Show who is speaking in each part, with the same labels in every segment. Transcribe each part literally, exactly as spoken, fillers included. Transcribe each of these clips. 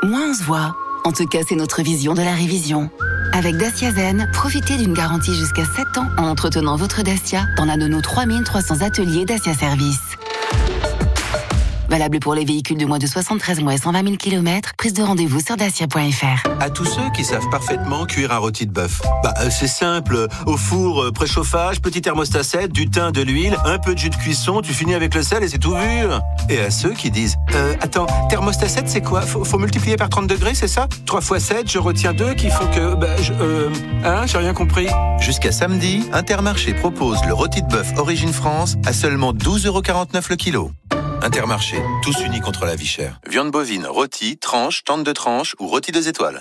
Speaker 1: moins on se voit. En tout cas, c'est notre vision de la révision. Avec Dacia Zen, profitez d'une garantie jusqu'à sept ans en entretenant votre Dacia dans l'un de nos trois mille trois cents ateliers Dacia Service. Valable pour les véhicules de moins de soixante-treize mois et cent vingt mille kilomètres. Prise de rendez-vous sur dacia point f r.
Speaker 2: À tous ceux qui savent parfaitement cuire un rôti de bœuf. Bah, euh, c'est simple. Au four, euh, préchauffage, petit thermostat sept, du thym, de l'huile, un peu de jus de cuisson, tu finis avec le sel et c'est tout vu. Et à ceux qui disent, euh, attends, thermostat sept, c'est quoi? faut, faut multiplier par trente degrés, c'est ça? trois fois sept, je retiens deux qui font que, bah, je, euh, hein, j'ai rien compris.
Speaker 3: Jusqu'à samedi, Intermarché propose le rôti de bœuf Origine France à seulement douze euros quarante-neuf le kilo. Intermarché, tous unis contre la vie chère. Viande bovine, rôti, tranche, tente de tranche ou rôti deux étoiles.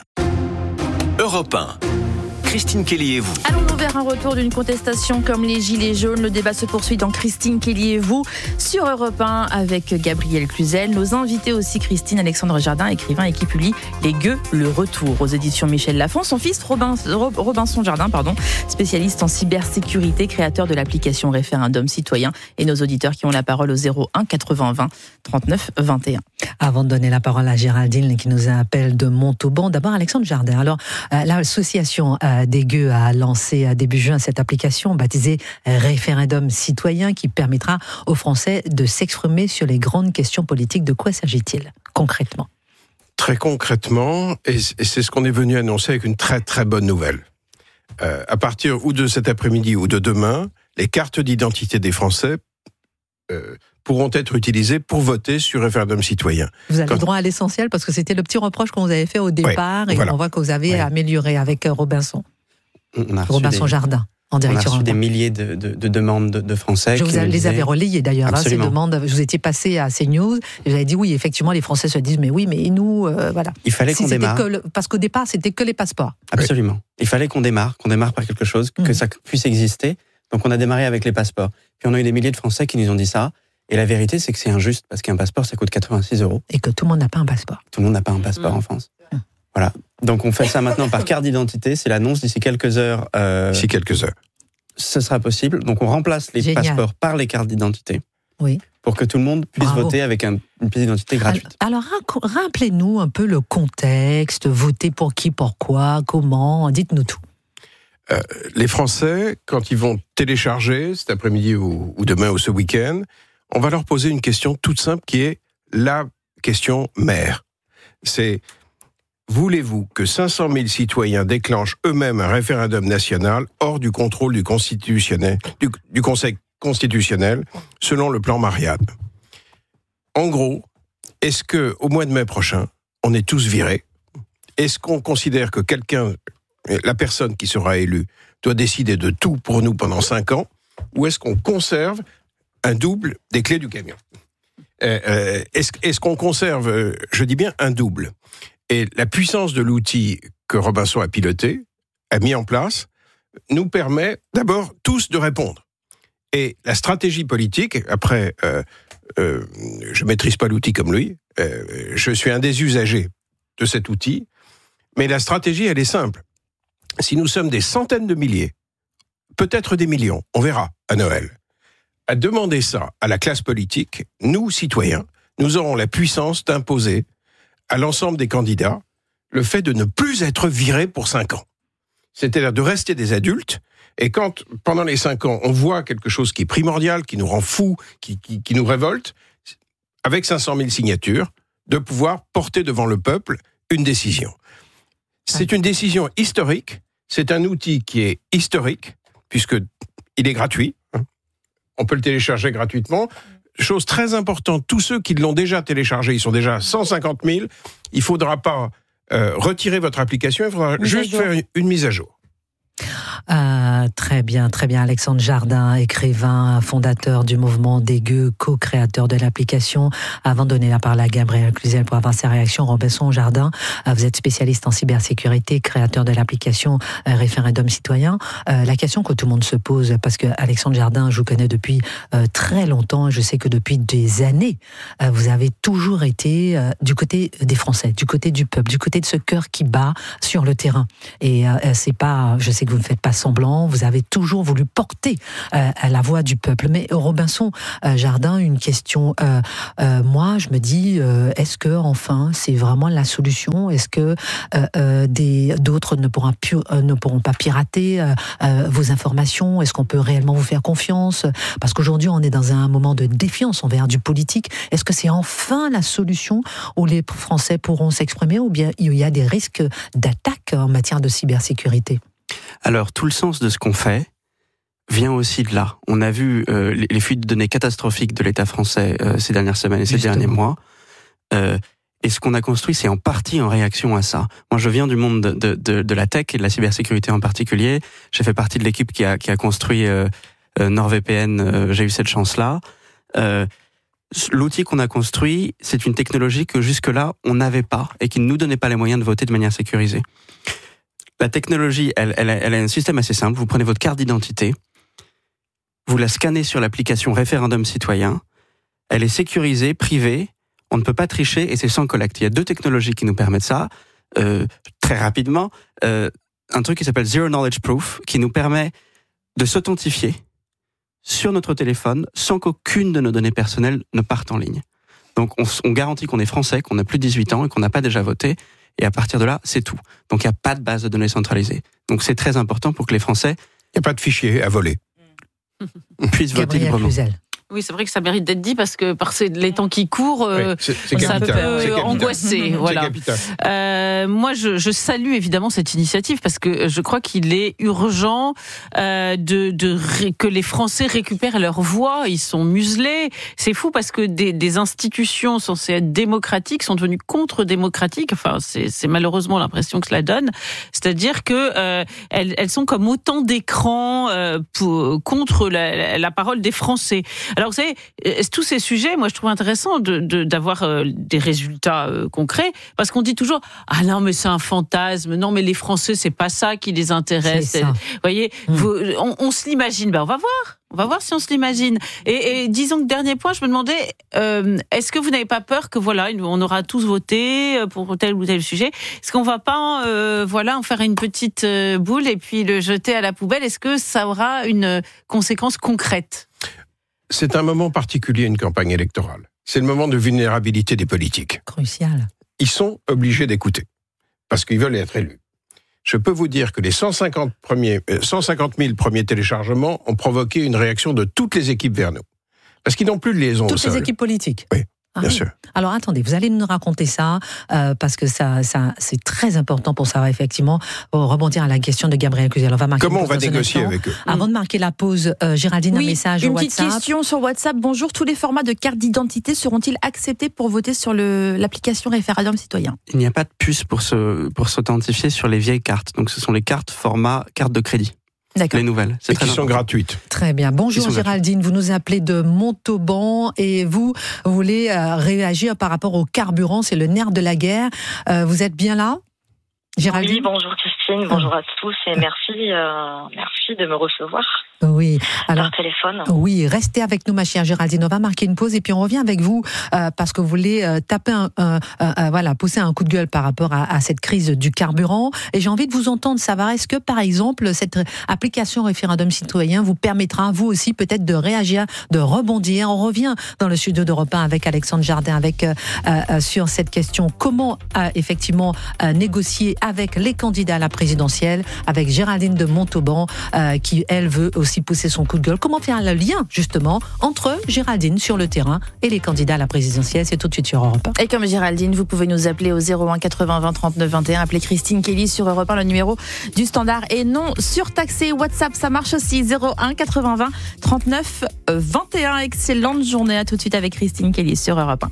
Speaker 2: Europe un. Christine Kelly et vous.
Speaker 4: Allons-nous vers un retour d'une contestation comme les Gilets jaunes? Le débat se poursuit dans Christine Kelly et vous sur Europe un avec Gabriel Cluzel. Nos invités aussi, Christine Alexandre Jardin, écrivain et qui publie Les Gueux, le retour aux éditions Michel Lafon. Son fils Robin, Robinson Jardin, pardon, spécialiste en cybersécurité, créateur de l'application Référendum Citoyen, et nos auditeurs qui ont la parole au zéro un quatre-vingts vingt trente-neuf vingt et un.
Speaker 5: Avant de donner la parole à Géraldine qui nous appelle de Montauban, d'abord Alexandre Jardin. Alors, euh, l'association euh, des Gueux a lancé à début juin cette application baptisée Référendum Citoyen qui permettra aux Français de s'exprimer sur les grandes questions politiques. De quoi s'agit-il concrètement?
Speaker 6: Très concrètement, et c'est ce qu'on est venu annoncer avec une très très bonne nouvelle. Euh, à partir ou de cet après-midi ou de demain, les cartes d'identité des Français euh, pourront être utilisées pour voter sur Référendum Citoyen.
Speaker 5: Vous avez
Speaker 6: Quand...
Speaker 5: droit à l'essentiel parce que c'était le petit reproche qu'on vous avait fait au départ, oui, et voilà. On voit que vous avez oui. amélioré avec Robinson. Robinson
Speaker 7: des...
Speaker 5: Jardin. En
Speaker 7: on a reçu
Speaker 5: Europe.
Speaker 7: des milliers de, de, de demandes de, de Français.
Speaker 5: Je vous les
Speaker 7: disaient...
Speaker 5: avais relayées d'ailleurs, hein, ces demandes. Vous étiez passé à CNews, et vous avez dit oui, effectivement, les Français se disent mais oui, mais nous, euh, voilà.
Speaker 7: Il fallait si qu'on démarre.
Speaker 5: Que le... Parce qu'au départ, c'était que les passeports.
Speaker 7: Absolument. Oui. Il fallait qu'on démarre, qu'on démarre par quelque chose, que mmh. ça puisse exister. Donc on a démarré avec les passeports. Puis on a eu des milliers de Français qui nous ont dit ça. Et la vérité, c'est que c'est injuste parce qu'un passeport, ça coûte quatre-vingt-six euros.
Speaker 5: Et que tout le monde n'a pas un passeport.
Speaker 7: Tout le monde n'a pas un passeport mmh. en France. Mmh. Voilà. Donc on fait ça maintenant par carte d'identité. C'est l'annonce d'ici quelques heures. Euh...
Speaker 6: D'ici quelques heures.
Speaker 7: Ce sera possible. Donc on remplace les Génial. passeports par les cartes d'identité.
Speaker 5: Oui.
Speaker 7: Pour que tout le monde puisse
Speaker 5: Bravo.
Speaker 7: voter avec un, une pièce d'identité gratuite.
Speaker 5: Alors, alors rappelez-nous un peu le contexte. Voter pour qui, pourquoi, comment? Dites-nous tout.
Speaker 6: Euh, les Français, quand ils vont télécharger cet après-midi ou, ou demain ou ce week-end, on va leur poser une question toute simple qui est la question mère. C'est: voulez-vous que cinq cent mille citoyens déclenchent eux-mêmes un référendum national hors du contrôle du, constitutionnel, du, du Conseil constitutionnel selon le plan Marianne? En gros, est-ce que au mois de mai prochain, on est tous virés? Est-ce qu'on considère que quelqu'un, la personne qui sera élue, doit décider de tout pour nous pendant cinq ans? Ou est-ce qu'on conserve un double des clés du camion? euh, euh, est-ce, est-ce qu'on conserve, euh, je dis bien un double? Et la puissance de l'outil que Robinson a piloté, a mis en place, nous permet d'abord tous de répondre. Et la stratégie politique, après, euh, euh, je ne maîtrise pas l'outil comme lui, euh, je suis un des usagers de cet outil, mais la stratégie, elle est simple. Si nous sommes des centaines de milliers, peut-être des millions, on verra à Noël, à demander ça à la classe politique, nous, citoyens, nous aurons la puissance d'imposer à l'ensemble des candidats le fait de ne plus être virés pour cinq ans. C'est-à-dire de rester des adultes, et quand, pendant les cinq ans, on voit quelque chose qui est primordial, qui nous rend fous, qui, qui, qui nous révolte, avec cinq cent mille signatures, de pouvoir porter devant le peuple une décision. C'est une décision historique, c'est un outil qui est historique, puisqu'il est gratuit, on peut le télécharger gratuitement. Chose très importante, tous ceux qui l'ont déjà téléchargé, ils sont déjà cent cinquante mille, il ne faudra pas euh, retirer votre application, il faudra mise juste faire une, une mise à jour.
Speaker 5: Euh, très bien, très bien. Alexandre Jardin, écrivain, fondateur du mouvement des Gueux, co-créateur de l'application. Avant de donner la parole à Gabriel Cluzel pour avoir sa réaction, Robinson Jardin, vous êtes spécialiste en cybersécurité, créateur de l'application Référendum Citoyen. Euh, la question que tout le monde se pose, parce que Alexandre Jardin, je vous connais depuis euh, très longtemps, je sais que depuis des années, euh, vous avez toujours été euh, du côté des Français, du côté du peuple, du côté de ce cœur qui bat sur le terrain. Et euh, c'est pas, je sais que vous ne faites pas rassemblant, vous avez toujours voulu porter euh, la voix du peuple. Mais Robinson euh, Jardin, une question. Euh, euh, moi, je me dis, euh, est-ce que enfin, c'est vraiment la solution ? Est-ce que euh, euh, des d'autres ne pourront pu, euh, ne pourront pas pirater euh, euh, vos informations ? Est-ce qu'on peut réellement vous faire confiance ? Parce qu'aujourd'hui, on est dans un moment de défiance envers du politique. Est-ce que c'est enfin la solution où les Français pourront s'exprimer, ou bien il y a des risques d'attaque en matière de cybersécurité ?
Speaker 7: Alors, tout le sens de ce qu'on fait vient aussi de là. On a vu euh, les, les fuites de données catastrophiques de l'État français euh, ces dernières semaines et ces Justement. derniers mois. Euh, et ce qu'on a construit, c'est en partie en réaction à ça. Moi, je viens du monde de, de, de, de la tech et de la cybersécurité en particulier. J'ai fait partie de l'équipe qui a, qui a construit euh, euh, NordVPN. Euh, j'ai eu cette chance-là. Euh, l'outil qu'on a construit, c'est une technologie que jusque-là, on n'avait pas et qui ne nous donnait pas les moyens de voter de manière sécurisée. La technologie, elle, elle, elle a un système assez simple. Vous prenez votre carte d'identité, vous la scannez sur l'application Référendum Citoyen, elle est sécurisée, privée, on ne peut pas tricher et c'est sans collecte. Il y a deux technologies qui nous permettent ça, euh, très rapidement. Euh, un truc qui s'appelle Zero Knowledge Proof, qui nous permet de s'authentifier sur notre téléphone sans qu'aucune de nos données personnelles ne parte en ligne. Donc on, on garantit qu'on est français, qu'on a plus de dix-huit ans et qu'on n'a pas déjà voté, et à partir de là, c'est tout. Donc il n'y a pas de base de données centralisée. Donc c'est très important pour que les Français...
Speaker 6: Il n'y a pas de fichier à voler.
Speaker 7: puissent voter librement.
Speaker 8: Oui, c'est vrai que ça mérite d'être dit parce que par les temps qui courent, euh,
Speaker 6: oui, c'est, c'est
Speaker 8: ça
Speaker 6: capital,
Speaker 8: peut
Speaker 6: c'est
Speaker 8: angoisser. Voilà. Euh, moi, je, je salue évidemment cette initiative parce que je crois qu'il est urgent euh, de, de que les Français récupèrent leur voix. Ils sont muselés. C'est fou parce que des, des institutions censées être démocratiques sont devenues contre-démocratiques. Enfin, c'est, c'est malheureusement l'impression que cela donne. C'est-à-dire que euh, elles, elles sont comme autant d'écrans euh, pour, contre la, la parole des Français. Alors, vous savez, tous ces sujets, moi, je trouve intéressant de, de, d'avoir euh, des résultats euh, concrets, parce qu'on dit toujours « Ah non, mais c'est un fantasme, non, mais les Français, c'est pas ça qui les intéresse. » Vous voyez, mmh. vous, on, on se l'imagine, ben on va voir. On va voir si on se l'imagine. Et, et disons que dernier point, je me demandais, euh, est-ce que vous n'avez pas peur que voilà, on aura tous voté pour tel ou tel sujet, est-ce qu'on va pas, euh, voilà, en faire une petite euh, boule et puis le jeter à la poubelle ? Est-ce que ça aura une conséquence concrète ?
Speaker 6: C'est un moment particulier, une campagne électorale. C'est le moment de vulnérabilité des politiques.
Speaker 5: Crucial.
Speaker 6: Ils sont obligés d'écouter, parce qu'ils veulent être élus. Je peux vous dire que les cent cinquante mille premiers téléchargements ont provoqué une réaction de toutes les équipes vers nous. Parce qu'ils n'ont plus de liaison.
Speaker 5: Toutes les équipes politiques.
Speaker 6: Oui.
Speaker 5: Ah
Speaker 6: Bien
Speaker 5: oui.
Speaker 6: sûr.
Speaker 5: Alors attendez, vous allez nous raconter ça, euh, parce que ça, ça, c'est très important pour savoir effectivement, pour rebondir à la question de Gabriel Cluzel. On va marquer
Speaker 6: Comment on va négocier avec eux ?
Speaker 5: Avant de marquer la pause, euh, Géraldine,
Speaker 4: oui,
Speaker 5: un message
Speaker 4: une
Speaker 5: au WhatsApp.
Speaker 4: Une petite question sur WhatsApp. Bonjour, tous les formats de carte d'identité seront-ils acceptés pour voter sur le, l'application Référendum Citoyen ?
Speaker 7: Il n'y a pas de puce pour, se, pour s'authentifier sur les vieilles cartes. Donc ce sont les cartes format carte de crédit.
Speaker 4: D'accord.
Speaker 7: Les nouvelles.
Speaker 6: C'est et qui sont gratuites.
Speaker 5: Très bien. Bonjour Géraldine, vous nous appelez de Montauban et vous, vous voulez euh, réagir par rapport au carburant, c'est le nerf de la guerre. Euh, vous êtes bien là, Géraldine ?
Speaker 9: Oui, bonjour Christine, bonjour à tous et merci, euh, merci de me recevoir.
Speaker 5: Oui, alors
Speaker 9: par téléphone.
Speaker 5: Oui, restez avec nous, ma chère Géraldine. On va marquer une pause et puis on revient avec vous euh, parce que vous voulez euh, taper un, euh, euh, voilà, pousser un coup de gueule par rapport à, à cette crise du carburant. Et j'ai envie de vous entendre savoir, est-ce que par exemple cette application Référendum Citoyen vous permettra vous aussi peut-être de réagir, de rebondir. On revient dans le studio d'Europe un avec Alexandre Jardin, avec euh, euh, sur cette question comment euh, effectivement euh, négocier avec les candidats à la présidentielle, avec Géraldine de Montauban euh, qui elle veut aussi pousser son coup de gueule. Comment faire le lien, justement, entre Géraldine sur le terrain et les candidats à la présidentielle ? C'est tout de suite sur Europe un.
Speaker 4: Et comme Géraldine, vous pouvez nous appeler au zéro un quatre-vingts vingt trente-neuf vingt et un. Appelez Christine Kelly sur Europe un, le numéro du standard et non surtaxé. WhatsApp, ça marche aussi. zéro un quatre-vingts vingt trente-neuf vingt et un. Excellente journée. À tout de suite avec Christine Kelly sur Europe un.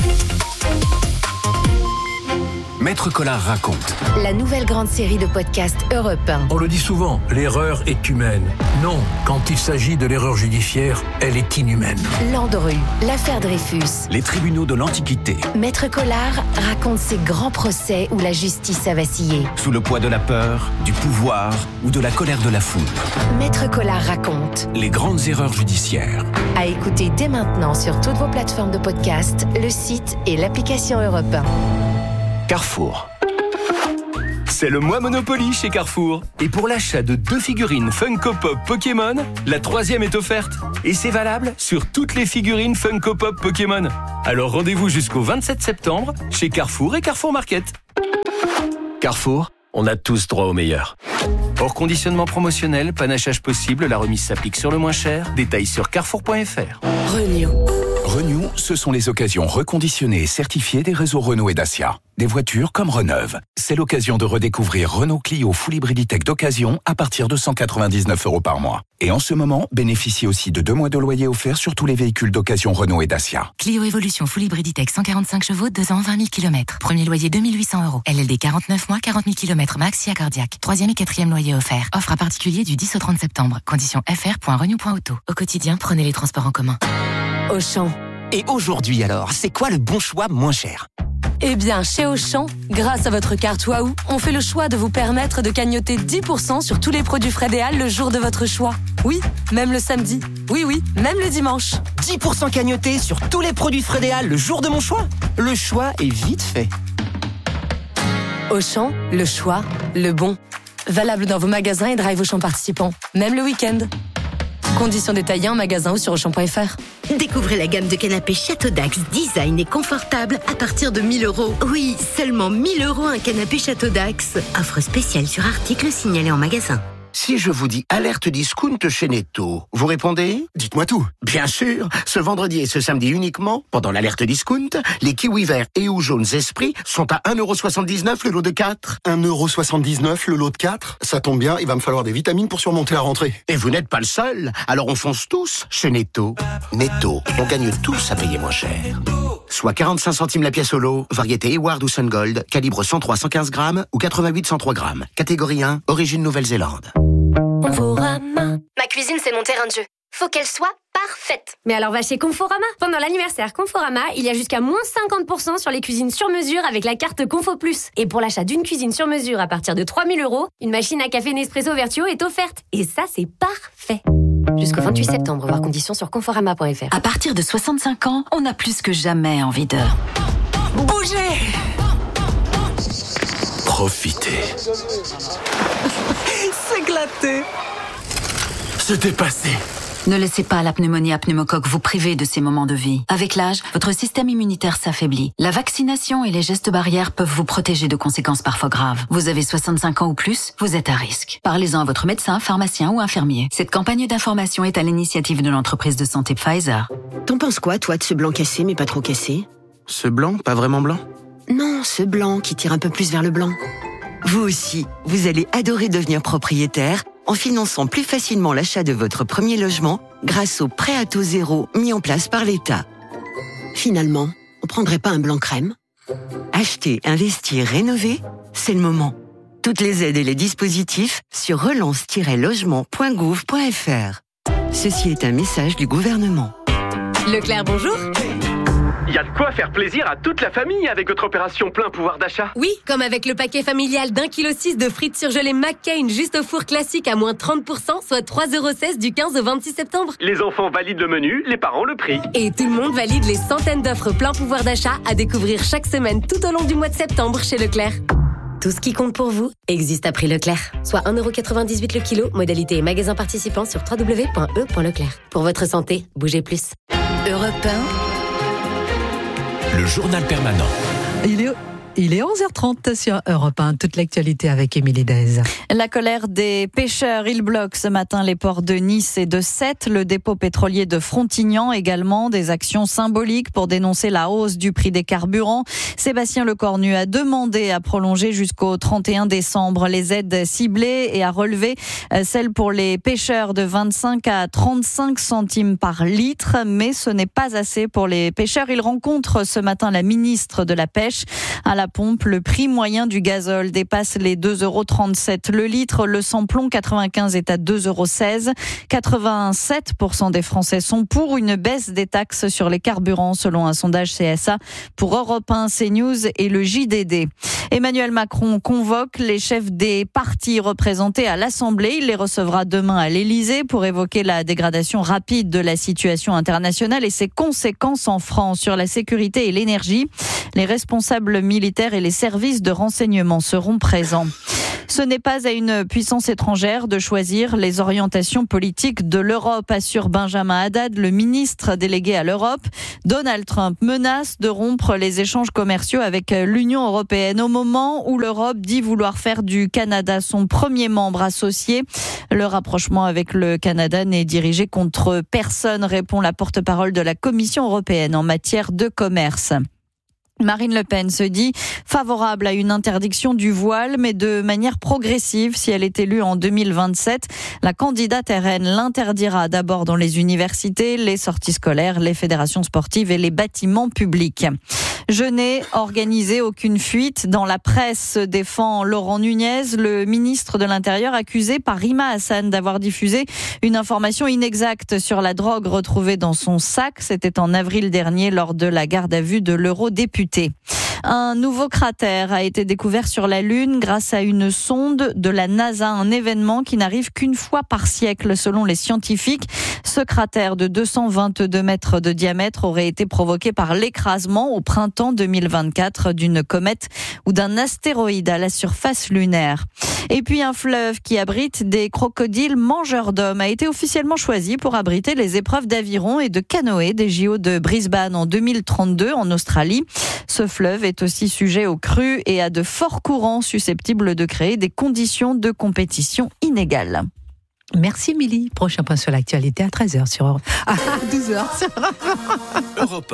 Speaker 10: Maître Collard raconte.
Speaker 11: La nouvelle grande série de podcasts Europe un.
Speaker 10: On le dit souvent, l'erreur est humaine. Non, quand il s'agit de l'erreur judiciaire, elle est inhumaine.
Speaker 11: Landru, l'affaire Dreyfus.
Speaker 10: Les tribunaux de l'Antiquité.
Speaker 11: Maître Collard raconte ces grands procès où la justice a vacillé.
Speaker 10: Sous le poids de la peur, du pouvoir ou de la colère de la foule.
Speaker 11: Maître Collard raconte.
Speaker 10: Les grandes erreurs judiciaires.
Speaker 11: À écouter dès maintenant sur toutes vos plateformes de podcast, le site et l'application Europe un.
Speaker 10: Carrefour.
Speaker 12: C'est le mois Monopoly chez Carrefour. Et pour l'achat de deux figurines Funko Pop Pokémon, la troisième est offerte. Et c'est valable sur toutes les figurines Funko Pop Pokémon. Alors rendez-vous jusqu'au vingt-sept septembre chez Carrefour et Carrefour Market. Carrefour, on a tous droit au meilleur. Hors conditionnement promotionnel, panachage possible, la remise s'applique sur le moins cher. Détails sur carrefour point f r.
Speaker 13: Renew. Renew, ce sont les occasions reconditionnées et certifiées des réseaux Renault et Dacia. Des voitures comme Reneuve. C'est l'occasion de redécouvrir Renault Clio Full Hybriditech d'occasion à partir de cent quatre-vingt-dix-neuf euros par mois. Et en ce moment, bénéficiez aussi de deux mois de loyer offerts sur tous les véhicules d'occasion Renault et Dacia.
Speaker 1: Clio Evolution Full Hybriditech cent quarante-cinq chevaux, deux ans, vingt mille kilomètres. Premier loyer deux mille huit cents euros. L L D quarante-neuf mois, quarante mille kilomètres max, si cardiaque. Troisième et quatrième loyer offert. Offre à particulier du dix au trente septembre. Conditions f r point renew point auto. Au quotidien, prenez les transports en commun.
Speaker 14: Auchan. Et aujourd'hui alors, c'est quoi le bon choix moins cher ?
Speaker 15: Eh bien, chez Auchan, grâce à votre carte Waouh, on fait le choix de vous permettre de cagnotter dix pour cent sur tous les produits Frédéal le jour de votre choix. Oui, même le samedi. Oui, oui, même le dimanche.
Speaker 14: dix pour cent cagnotés sur tous les produits Frédéal le jour de mon choix. Le choix est vite fait.
Speaker 15: Auchan, le choix, le bon. Valable dans vos magasins et drive Auchan participants. Même le week-end. Conditions détaillées en magasin ou sur auchan point f r.
Speaker 16: Découvrez la gamme de canapés Château Dax, design et confortable à partir de mille euros. Oui, seulement mille euros un canapé Château Dax. Offre spéciale sur article signalé en magasin.
Speaker 17: Si je vous dis alerte discount chez Netto, vous répondez ?
Speaker 18: Dites-moi tout.
Speaker 17: Bien sûr, ce vendredi et ce samedi uniquement, pendant l'alerte discount, les kiwis verts et ou jaunes Esprit sont à un euro soixante-dix-neuf le lot de quatre.
Speaker 18: un euro soixante-dix-neuf le lot de quatre ? Ça tombe bien, il va me falloir des vitamines pour surmonter la rentrée.
Speaker 17: Et vous n'êtes pas le seul, alors on fonce tous chez Netto. Netto, on gagne tous à payer moins cher. Soit quarante-cinq centimes la pièce au lot, variété Eward ou Sun Gold, calibre cent trois à cent quinze grammes ou quatre-vingt-huit à cent trois grammes. Catégorie un, origine Nouvelle-Zélande.
Speaker 19: Conforama. Ma cuisine, c'est mon terrain de jeu. Faut qu'elle soit parfaite.
Speaker 20: Mais alors va chez Conforama. Pendant l'anniversaire Conforama, il y a jusqu'à moins cinquante pour cent sur les cuisines sur mesure avec la carte Confo Plus. Et pour l'achat d'une cuisine sur mesure à partir de trois mille euros, une machine à café Nespresso Vertuo est offerte. Et ça, c'est parfait. Jusqu'au vingt-huit septembre, voir conditions sur conforama point f r.
Speaker 1: À partir de soixante-cinq ans, on a plus que jamais envie de...
Speaker 14: Bouger.
Speaker 10: Profiter.
Speaker 14: S'éclater.
Speaker 10: Se dépasser.
Speaker 1: Ne laissez pas la pneumonie à pneumocoque vous priver de ces moments de vie. Avec l'âge, votre système immunitaire s'affaiblit. La vaccination et les gestes barrières peuvent vous protéger de conséquences parfois graves. Vous avez soixante-cinq ans ou plus, vous êtes à risque. Parlez-en à votre médecin, pharmacien ou infirmier. Cette campagne d'information est à l'initiative de l'entreprise de santé Pfizer.
Speaker 16: T'en penses quoi, toi, de ce blanc cassé, mais pas trop cassé ?
Speaker 7: Ce blanc, pas vraiment blanc ?
Speaker 16: Non, ce blanc qui tire un peu plus vers le blanc.
Speaker 21: Vous aussi, vous allez adorer devenir propriétaire en finançant plus facilement l'achat de votre premier logement grâce au prêt à taux zéro mis en place par l'État.
Speaker 16: Finalement, on prendrait pas un blanc crème ?
Speaker 21: Acheter, investir, rénover, c'est le moment. Toutes les aides et les dispositifs sur relance tiret logement point gouv point f r. Ceci est un message du gouvernement.
Speaker 15: Leclerc, bonjour.
Speaker 12: Il y a de quoi faire plaisir à toute la famille avec votre opération plein pouvoir d'achat.
Speaker 15: Oui, comme avec le paquet familial d'un kilo six de frites surgelées McCain juste au four classique à moins trente pour cent, soit trois euros seize du quinze au vingt-six septembre.
Speaker 12: Les enfants valident le menu, les parents le prix.
Speaker 15: Et tout le monde valide les centaines d'offres plein pouvoir d'achat à découvrir chaque semaine tout au long du mois de septembre chez Leclerc. Tout ce qui compte pour vous existe à prix Leclerc. Soit un euro quatre-vingt-dix-huit le kilo, modalité et magasin participant sur w w w point e point leclerc. Pour votre santé, bougez plus.
Speaker 1: Europe un.
Speaker 10: Le journal permanent.
Speaker 5: Il est, il est onze heures trente sur Europe un. Toute l'actualité avec Émilie Dez.
Speaker 4: La colère des pêcheurs. Ils bloquent ce matin les ports de Nice et de Sète, le dépôt pétrolier de Frontignan également. Des actions symboliques pour dénoncer la hausse du prix des carburants. Sébastien Lecornu a demandé à prolonger jusqu'au trente et un décembre les aides ciblées et à relever celles pour les pêcheurs de vingt-cinq à trente-cinq centimes par litre. Mais ce n'est pas assez pour les pêcheurs. Ils rencontrent ce matin la ministre de la Pêche. À la pompe, le prix moyen du gazole dépasse les deux euros trente-sept le litre. Le sans-plomb quatre-vingt-quinze est à deux euros seize. quatre-vingt-sept pour cent des Français sont pour une baisse des taxes sur les carburants, selon un sondage C S A pour Europe un, CNews et le J D D. Emmanuel Macron convoque les chefs des partis représentés à l'Assemblée. Il les recevra demain à l'Élysée pour évoquer la dégradation rapide de la situation internationale et ses conséquences en France sur la sécurité et l'énergie. Les responsables militaires
Speaker 3: militaires et les services de renseignement seront présents. Ce n'est pas à une puissance étrangère de choisir les orientations politiques de l'Europe, assure Benjamin Haddad, le ministre délégué à l'Europe. Donald Trump menace de rompre les échanges commerciaux avec l'Union européenne au moment où l'Europe dit vouloir faire du Canada son premier membre associé. Le rapprochement avec le Canada n'est dirigé contre personne, répond la porte-parole de la Commission européenne en matière de commerce. Marine Le Pen se dit favorable à une interdiction du voile, mais de manière progressive. Si elle est élue en deux mille vingt-sept, la candidate R N l'interdira d'abord dans les universités, les sorties scolaires, les fédérations sportives et les bâtiments publics. Je n'ai organisé aucune fuite. Dans la presse, défend Laurent Nunez, le ministre de l'Intérieur accusé par Rima Hassan d'avoir diffusé une information inexacte sur la drogue retrouvée dans son sac. C'était en avril dernier lors de la garde à vue de l'eurodéputé. Un nouveau cratère a été découvert sur la Lune grâce à une sonde de la NASA, un événement qui n'arrive qu'une fois par siècle selon les scientifiques. Ce cratère de deux cent vingt-deux mètres de diamètre aurait été provoqué par l'écrasement au printemps deux mille vingt-quatre d'une comète ou d'un astéroïde à la surface lunaire. Et puis un fleuve qui abrite des crocodiles mangeurs d'hommes a été officiellement choisi pour abriter les épreuves d'aviron et de canoë des J O de Brisbane en deux mille trente-deux en Australie. Ce fleuve est aussi sujet aux crues et à de forts courants susceptibles de créer des conditions de compétition inégales.
Speaker 5: Merci Émilie. Prochain point sur l'actualité à treize heures sur à douze heures sur
Speaker 12: Europe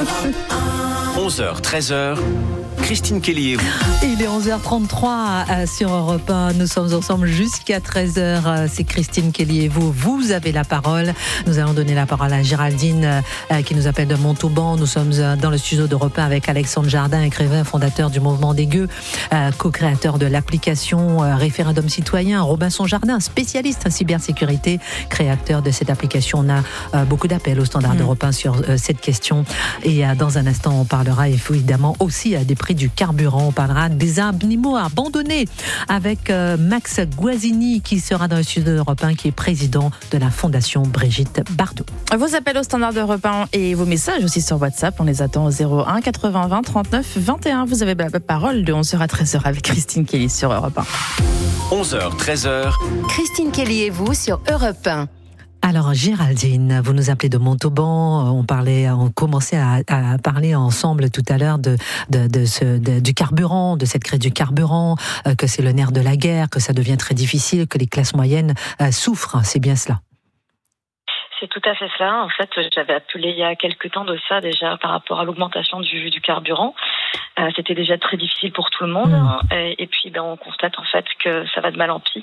Speaker 12: un. onze heures, treize heures. Christine Kelly et vous.
Speaker 5: Il est onze heures trente-trois sur Europe un. Nous sommes ensemble jusqu'à treize heures. C'est Christine Kelly et vous. Vous avez la parole. Nous allons donner la parole à Géraldine qui nous appelle de Montauban. Nous sommes dans le studio d'Europe un avec Alexandre Jardin, écrivain, fondateur du mouvement des Gueux, co-créateur de l'application Référendum Citoyen. Robinson Jardin, spécialiste en cybersécurité, créateur de cette application. On a beaucoup d'appels au standard mmh. d'Europe un sur cette question. Et dans un instant, on parlera évidemment aussi des prix du carburant. On parlera des animaux abandonnés avec euh, Max Guazzini qui sera dans le studio d'Europe un, qui est président de la Fondation Brigitte Bardot.
Speaker 4: Vos appels au standard d'Europe un et vos messages aussi sur WhatsApp, on les attend au zéro un quatre-vingts vingt trente-neuf vingt et un. Vous avez la parole de onze heures à treize heures avec Christine Kelly sur Europe un.
Speaker 12: onze heures, treize heures.
Speaker 11: Christine Kelly et vous sur Europe un.
Speaker 5: Alors Géraldine, vous nous appelez de Montauban. On parlait, on commençait à, à parler ensemble tout à l'heure de, de, de ce, de, du carburant, de cette crise du carburant, euh, que c'est le nerf de la guerre, que ça devient très difficile, que les classes moyennes euh, souffrent. C'est bien cela?
Speaker 9: C'est tout à fait cela. En fait, j'avais appelé il y a quelques temps de ça déjà par rapport à l'augmentation du, du carburant. Euh, c'était déjà très difficile pour tout le monde. Mmh. Et, et puis, ben, on constate en fait que ça va de mal en pis.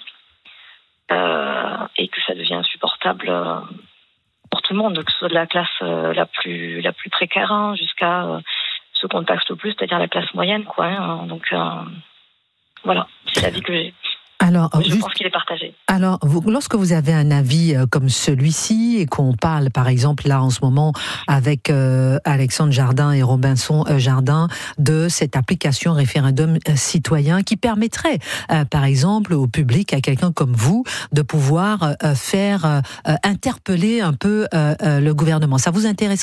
Speaker 9: Euh, et que ça devient insupportable euh, pour tout le monde, que ce soit de la classe euh, la plus la plus précaire hein, jusqu'à euh, ceux qu'on taxe le plus, c'est-à-dire la classe moyenne, quoi. Hein, donc euh, voilà, c'est l'avis que j'ai.
Speaker 5: Alors,
Speaker 9: je
Speaker 5: juste,
Speaker 9: pense qu'il est partagé.
Speaker 5: Alors, vous, lorsque vous avez un avis euh, comme celui-ci et qu'on parle, par exemple, là en ce moment avec euh, Alexandre Jardin et Robinson euh, Jardin de cette application Référendum Citoyen qui permettrait, euh, par exemple, au public, à quelqu'un comme vous, de pouvoir euh, faire euh, interpeller un peu euh, euh, le gouvernement. Ça vous intéresserait ?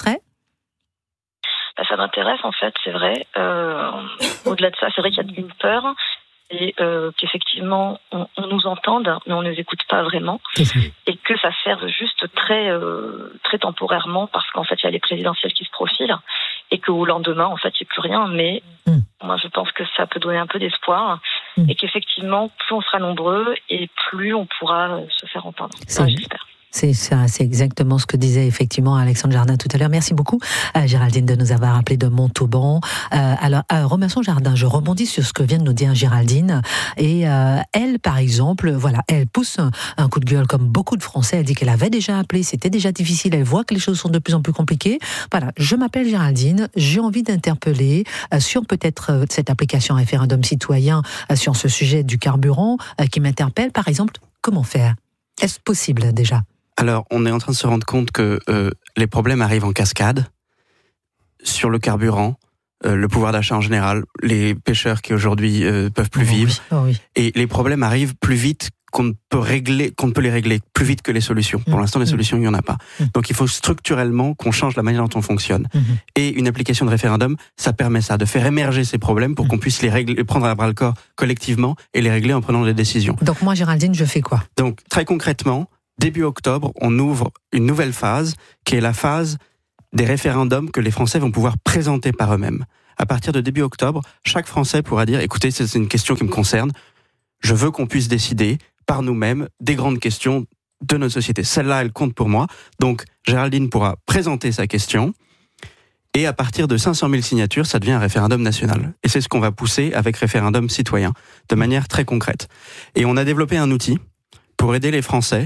Speaker 9: Ben, ça m'intéresse en fait, c'est vrai. Euh, au-delà de ça, c'est vrai qu'il y a une peur. Et euh, qu'effectivement, on, on nous entende, mais on ne nous écoute pas vraiment. Et que ça serve juste très, euh, très temporairement, parce qu'en fait, il y a les présidentielles qui se profilent, et qu'au lendemain, en fait, il n'y a plus rien. Mais mm. moi, je pense que ça peut donner un peu d'espoir, mm. et qu'effectivement, plus on sera nombreux, et plus on pourra se faire entendre. Enfin, j'espère.
Speaker 5: C'est ça, c'est exactement ce que disait effectivement Alexandre Jardin tout à l'heure. Merci beaucoup, euh, Géraldine, de nous avoir appelé de Montauban. Euh, alors, euh, Robinson Jardin, je rebondis sur ce que vient de nous dire Géraldine. Et euh, elle, par exemple, voilà, elle pousse un, un coup de gueule comme beaucoup de Français. Elle dit qu'elle avait déjà appelé, c'était déjà difficile. Elle voit que les choses sont de plus en plus compliquées. Voilà, je m'appelle Géraldine. J'ai envie d'interpeller euh, sur peut-être euh, cette application Référendum Citoyen euh, sur ce sujet du carburant euh, qui m'interpelle. Par exemple, comment faire? Est-ce possible déjà?
Speaker 7: Alors, on est en train de se rendre compte que euh, les problèmes arrivent en cascade sur le carburant, euh, le pouvoir d'achat en général, les pêcheurs qui aujourd'hui euh, peuvent plus
Speaker 5: oh,
Speaker 7: vivre,
Speaker 5: oui, oh, oui.
Speaker 7: et les problèmes arrivent plus vite qu'on ne peut régler, qu'on ne peut les régler plus vite que les solutions. Pour l'instant, les solutions, il n'y en a pas. Donc, il faut structurellement qu'on change la manière dont on fonctionne. Et une application de référendum, ça permet ça, de faire émerger ces problèmes pour qu'on puisse les régler, les prendre à bras le corps collectivement et les régler en prenant des décisions.
Speaker 5: Donc, moi, Géraldine, je fais quoi?
Speaker 7: Donc, très concrètement, début octobre, on ouvre une nouvelle phase, qui est la phase des référendums que les Français vont pouvoir présenter par eux-mêmes. À partir de début octobre, chaque Français pourra dire, écoutez, c'est une question qui me concerne, je veux qu'on puisse décider par nous-mêmes des grandes questions de notre société. Celle-là, elle compte pour moi. Donc, Géraldine pourra présenter sa question. Et à partir de cinq cent mille signatures, ça devient un référendum national. Et c'est ce qu'on va pousser avec référendum citoyen, de manière très concrète. Et on a développé un outil pour aider les Français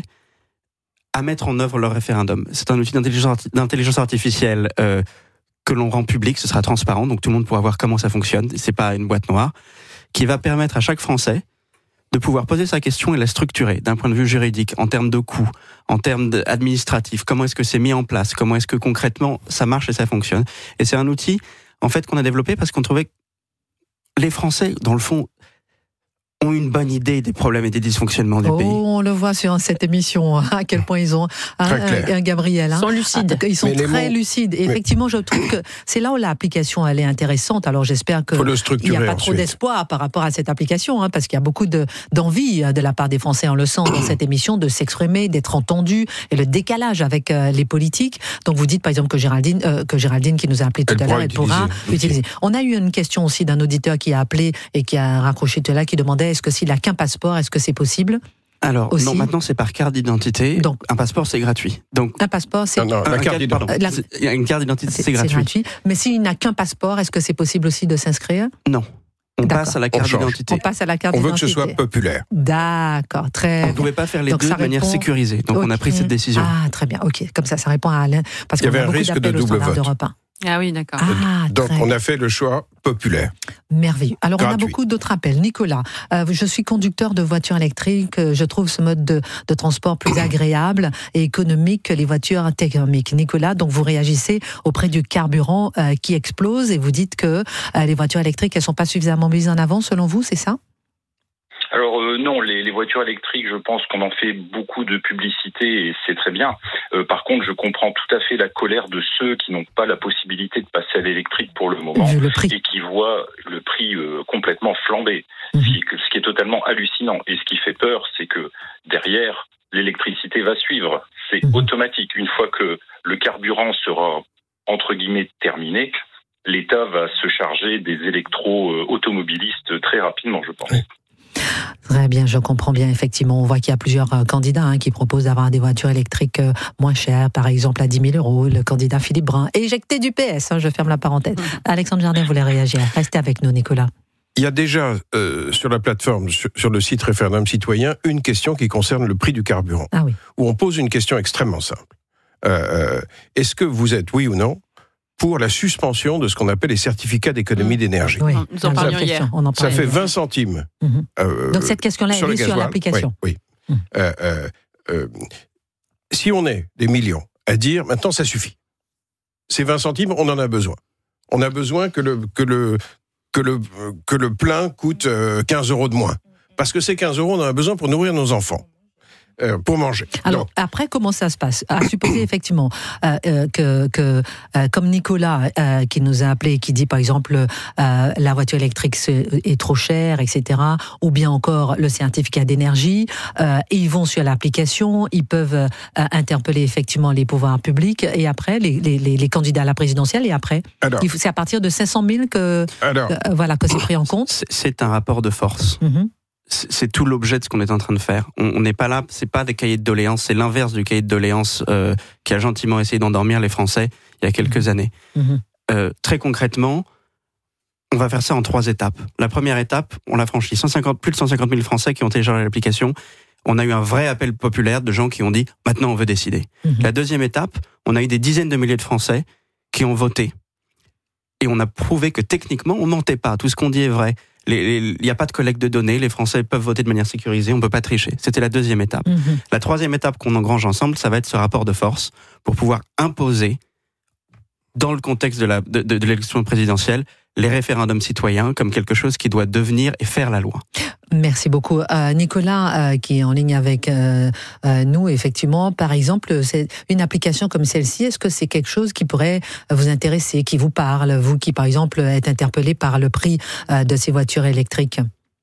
Speaker 7: à mettre en œuvre leur référendum. C'est un outil d'intelligence, d'intelligence artificielle euh, que l'on rend public, ce sera transparent, donc tout le monde pourra voir comment ça fonctionne, c'est pas une boîte noire, qui va permettre à chaque Français de pouvoir poser sa question et la structurer d'un point de vue juridique, en termes de coûts, en termes administratifs, comment est-ce que c'est mis en place, comment est-ce que concrètement ça marche et ça fonctionne. Et c'est un outil, en fait, qu'on a développé parce qu'on trouvait que les Français, dans le fond, ont une bonne idée des problèmes et des dysfonctionnements du
Speaker 5: oh,
Speaker 7: pays.
Speaker 5: On le voit sur cette émission, à quel point ils ont un, un, un Gabriel. Hein.
Speaker 4: Ils sont lucides.
Speaker 5: Ils sont
Speaker 6: Mais
Speaker 5: très
Speaker 6: mots...
Speaker 5: lucides. Et effectivement, je trouve que c'est là où l'application elle est intéressante. Alors j'espère qu'il n'y a pas trop d'espoir par rapport à cette application, hein, parce qu'il y a beaucoup de, d'envie de la part des Français, on le sent dans cette émission, de s'exprimer, d'être entendu, et le décalage avec euh, les politiques. Donc vous dites par exemple que Géraldine, euh, que Géraldine qui nous a appelé tout elle à l'heure, elle pourra utiliser. On a eu une question aussi d'un auditeur qui a appelé et qui a raccroché tout à l'heure, qui demandait est-ce que s'il n'a qu'un passeport, est-ce que c'est possible?
Speaker 7: Alors,
Speaker 5: aussi.
Speaker 7: Non, maintenant c'est par carte d'identité. Donc, un passeport c'est gratuit. Donc,
Speaker 5: un passeport c'est.
Speaker 7: Non, non, la carte d'identité. La... Une carte d'identité c'est, c'est, gratuit. c'est gratuit.
Speaker 5: Mais s'il n'a qu'un passeport, est-ce que c'est possible aussi de s'inscrire?
Speaker 7: Non. On D'accord. passe à la carte
Speaker 6: on
Speaker 7: d'identité.
Speaker 5: On passe à la carte
Speaker 6: on
Speaker 5: d'identité.
Speaker 6: On veut que ce soit populaire.
Speaker 5: D'accord, très.
Speaker 7: On ne pouvait pas faire les
Speaker 5: donc
Speaker 7: deux de
Speaker 5: répond...
Speaker 7: manière sécurisée. Donc
Speaker 5: okay.
Speaker 7: on a pris cette décision.
Speaker 5: Ah, très bien. Ok, comme ça, ça répond à Alain. Parce
Speaker 6: qu'il y avait un risque de double vote.
Speaker 8: Ah oui, d'accord.
Speaker 5: Ah,
Speaker 6: donc on a fait le choix populaire.
Speaker 5: Merveilleux. Alors
Speaker 6: gratuit.
Speaker 5: On a beaucoup d'autres appels. Nicolas, euh, je suis conducteur de voitures électriques. Je trouve ce mode de, de transport plus agréable et économique que les voitures thermiques. Nicolas, donc vous réagissez auprès du carburant euh, qui explose et vous dites que euh, les voitures électriques, elles sont pas suffisamment mises en avant, selon vous, c'est ça ?
Speaker 2: Alors euh, non, les, les voitures électriques, je pense qu'on en fait beaucoup de publicité et c'est très bien. Euh, par contre, je comprends tout à fait la colère de ceux qui n'ont pas la possibilité de passer à l'électrique pour le moment
Speaker 5: le
Speaker 2: et qui voient le prix euh, complètement flamber, mmh. ce, qui, ce qui est totalement hallucinant. Et ce qui fait peur, c'est que derrière, l'électricité va suivre. C'est mmh. automatique. Une fois que le carburant sera, entre guillemets, terminé, l'État va se charger des électro-automobilistes très rapidement, je pense.
Speaker 5: Très bien, je comprends bien. Effectivement, on voit qu'il y a plusieurs euh, candidats hein, qui proposent d'avoir des voitures électriques euh, moins chères, par exemple à dix mille euros. Le candidat Philippe Brun, éjecté du P S, hein, je ferme la parenthèse. Mmh. Alexandre Jardin voulait réagir. Restez avec nous, Nicolas.
Speaker 6: Il y a déjà euh, sur la plateforme, sur, sur le site Référendum Citoyen, une question qui concerne le prix du carburant.
Speaker 5: Ah oui.
Speaker 6: Où on pose une question extrêmement simple. Euh, est-ce que vous êtes, oui ou non, pour la suspension de ce qu'on appelle les certificats d'économie mmh. d'énergie.
Speaker 5: Oui,
Speaker 8: nous en parlions hier.
Speaker 5: On en
Speaker 6: ça fait vingt centimes.
Speaker 5: Mmh. Euh, Donc cette question-là est mise sur l'application.
Speaker 6: Oui. oui. Mmh. Euh, euh, euh, si on est des millions à dire maintenant ça suffit. Ces vingt centimes, on en a besoin. On a besoin que le que le que le que le plein coûte quinze euros de moins. Parce que ces quinze euros, on en a besoin pour nourrir nos enfants. Euh, pour manger.
Speaker 5: Alors Donc. après, comment ça se passe ? À supposer effectivement euh, euh, que, que euh, comme Nicolas euh, qui nous a appelé, qui dit par exemple euh, la voiture électrique est trop chère, et cetera. Ou bien encore le certificat d'énergie. Euh, ils vont sur l'application, ils peuvent euh, interpeller effectivement les pouvoirs publics et après les, les, les candidats à la présidentielle et après. Alors, c'est à partir de cinq cent mille que
Speaker 6: alors,
Speaker 5: euh, voilà que c'est pris en compte.
Speaker 7: C'est, c'est un rapport de force. Mm-hmm. C'est tout l'objet de ce qu'on est en train de faire. On n'est pas là, c'est pas des cahiers de doléances, c'est l'inverse du cahier de doléances euh, qui a gentiment essayé d'endormir les Français il y a quelques années. Mmh. Euh, très concrètement, on va faire ça en trois étapes. La première étape, on l'a franchie. cent cinquante, plus de cent cinquante mille Français qui ont téléchargé l'application. On a eu un vrai appel populaire de gens qui ont dit « maintenant on veut décider mmh. ». La deuxième étape, on a eu des dizaines de milliers de Français qui ont voté. Et on a prouvé que techniquement, on mentait pas. Tout ce qu'on dit est vrai. Il n'y a pas de collecte de données, les Français peuvent voter de manière sécurisée, on ne peut pas tricher. C'était la deuxième étape. Mmh. La troisième étape qu'on engrange ensemble, ça va être ce rapport de force pour pouvoir imposer, dans le contexte de, la, de, de, de l'élection présidentielle, les référendums citoyens comme quelque chose qui doit devenir et faire la loi.
Speaker 5: Merci beaucoup. Euh, Nicolas, euh, qui est en ligne avec euh, euh, nous, effectivement, par exemple, c'est une application comme celle-ci, est-ce que c'est quelque chose qui pourrait vous intéresser, qui vous parle, vous qui, par exemple, êtes interpellé par le prix euh, de ces voitures électriques?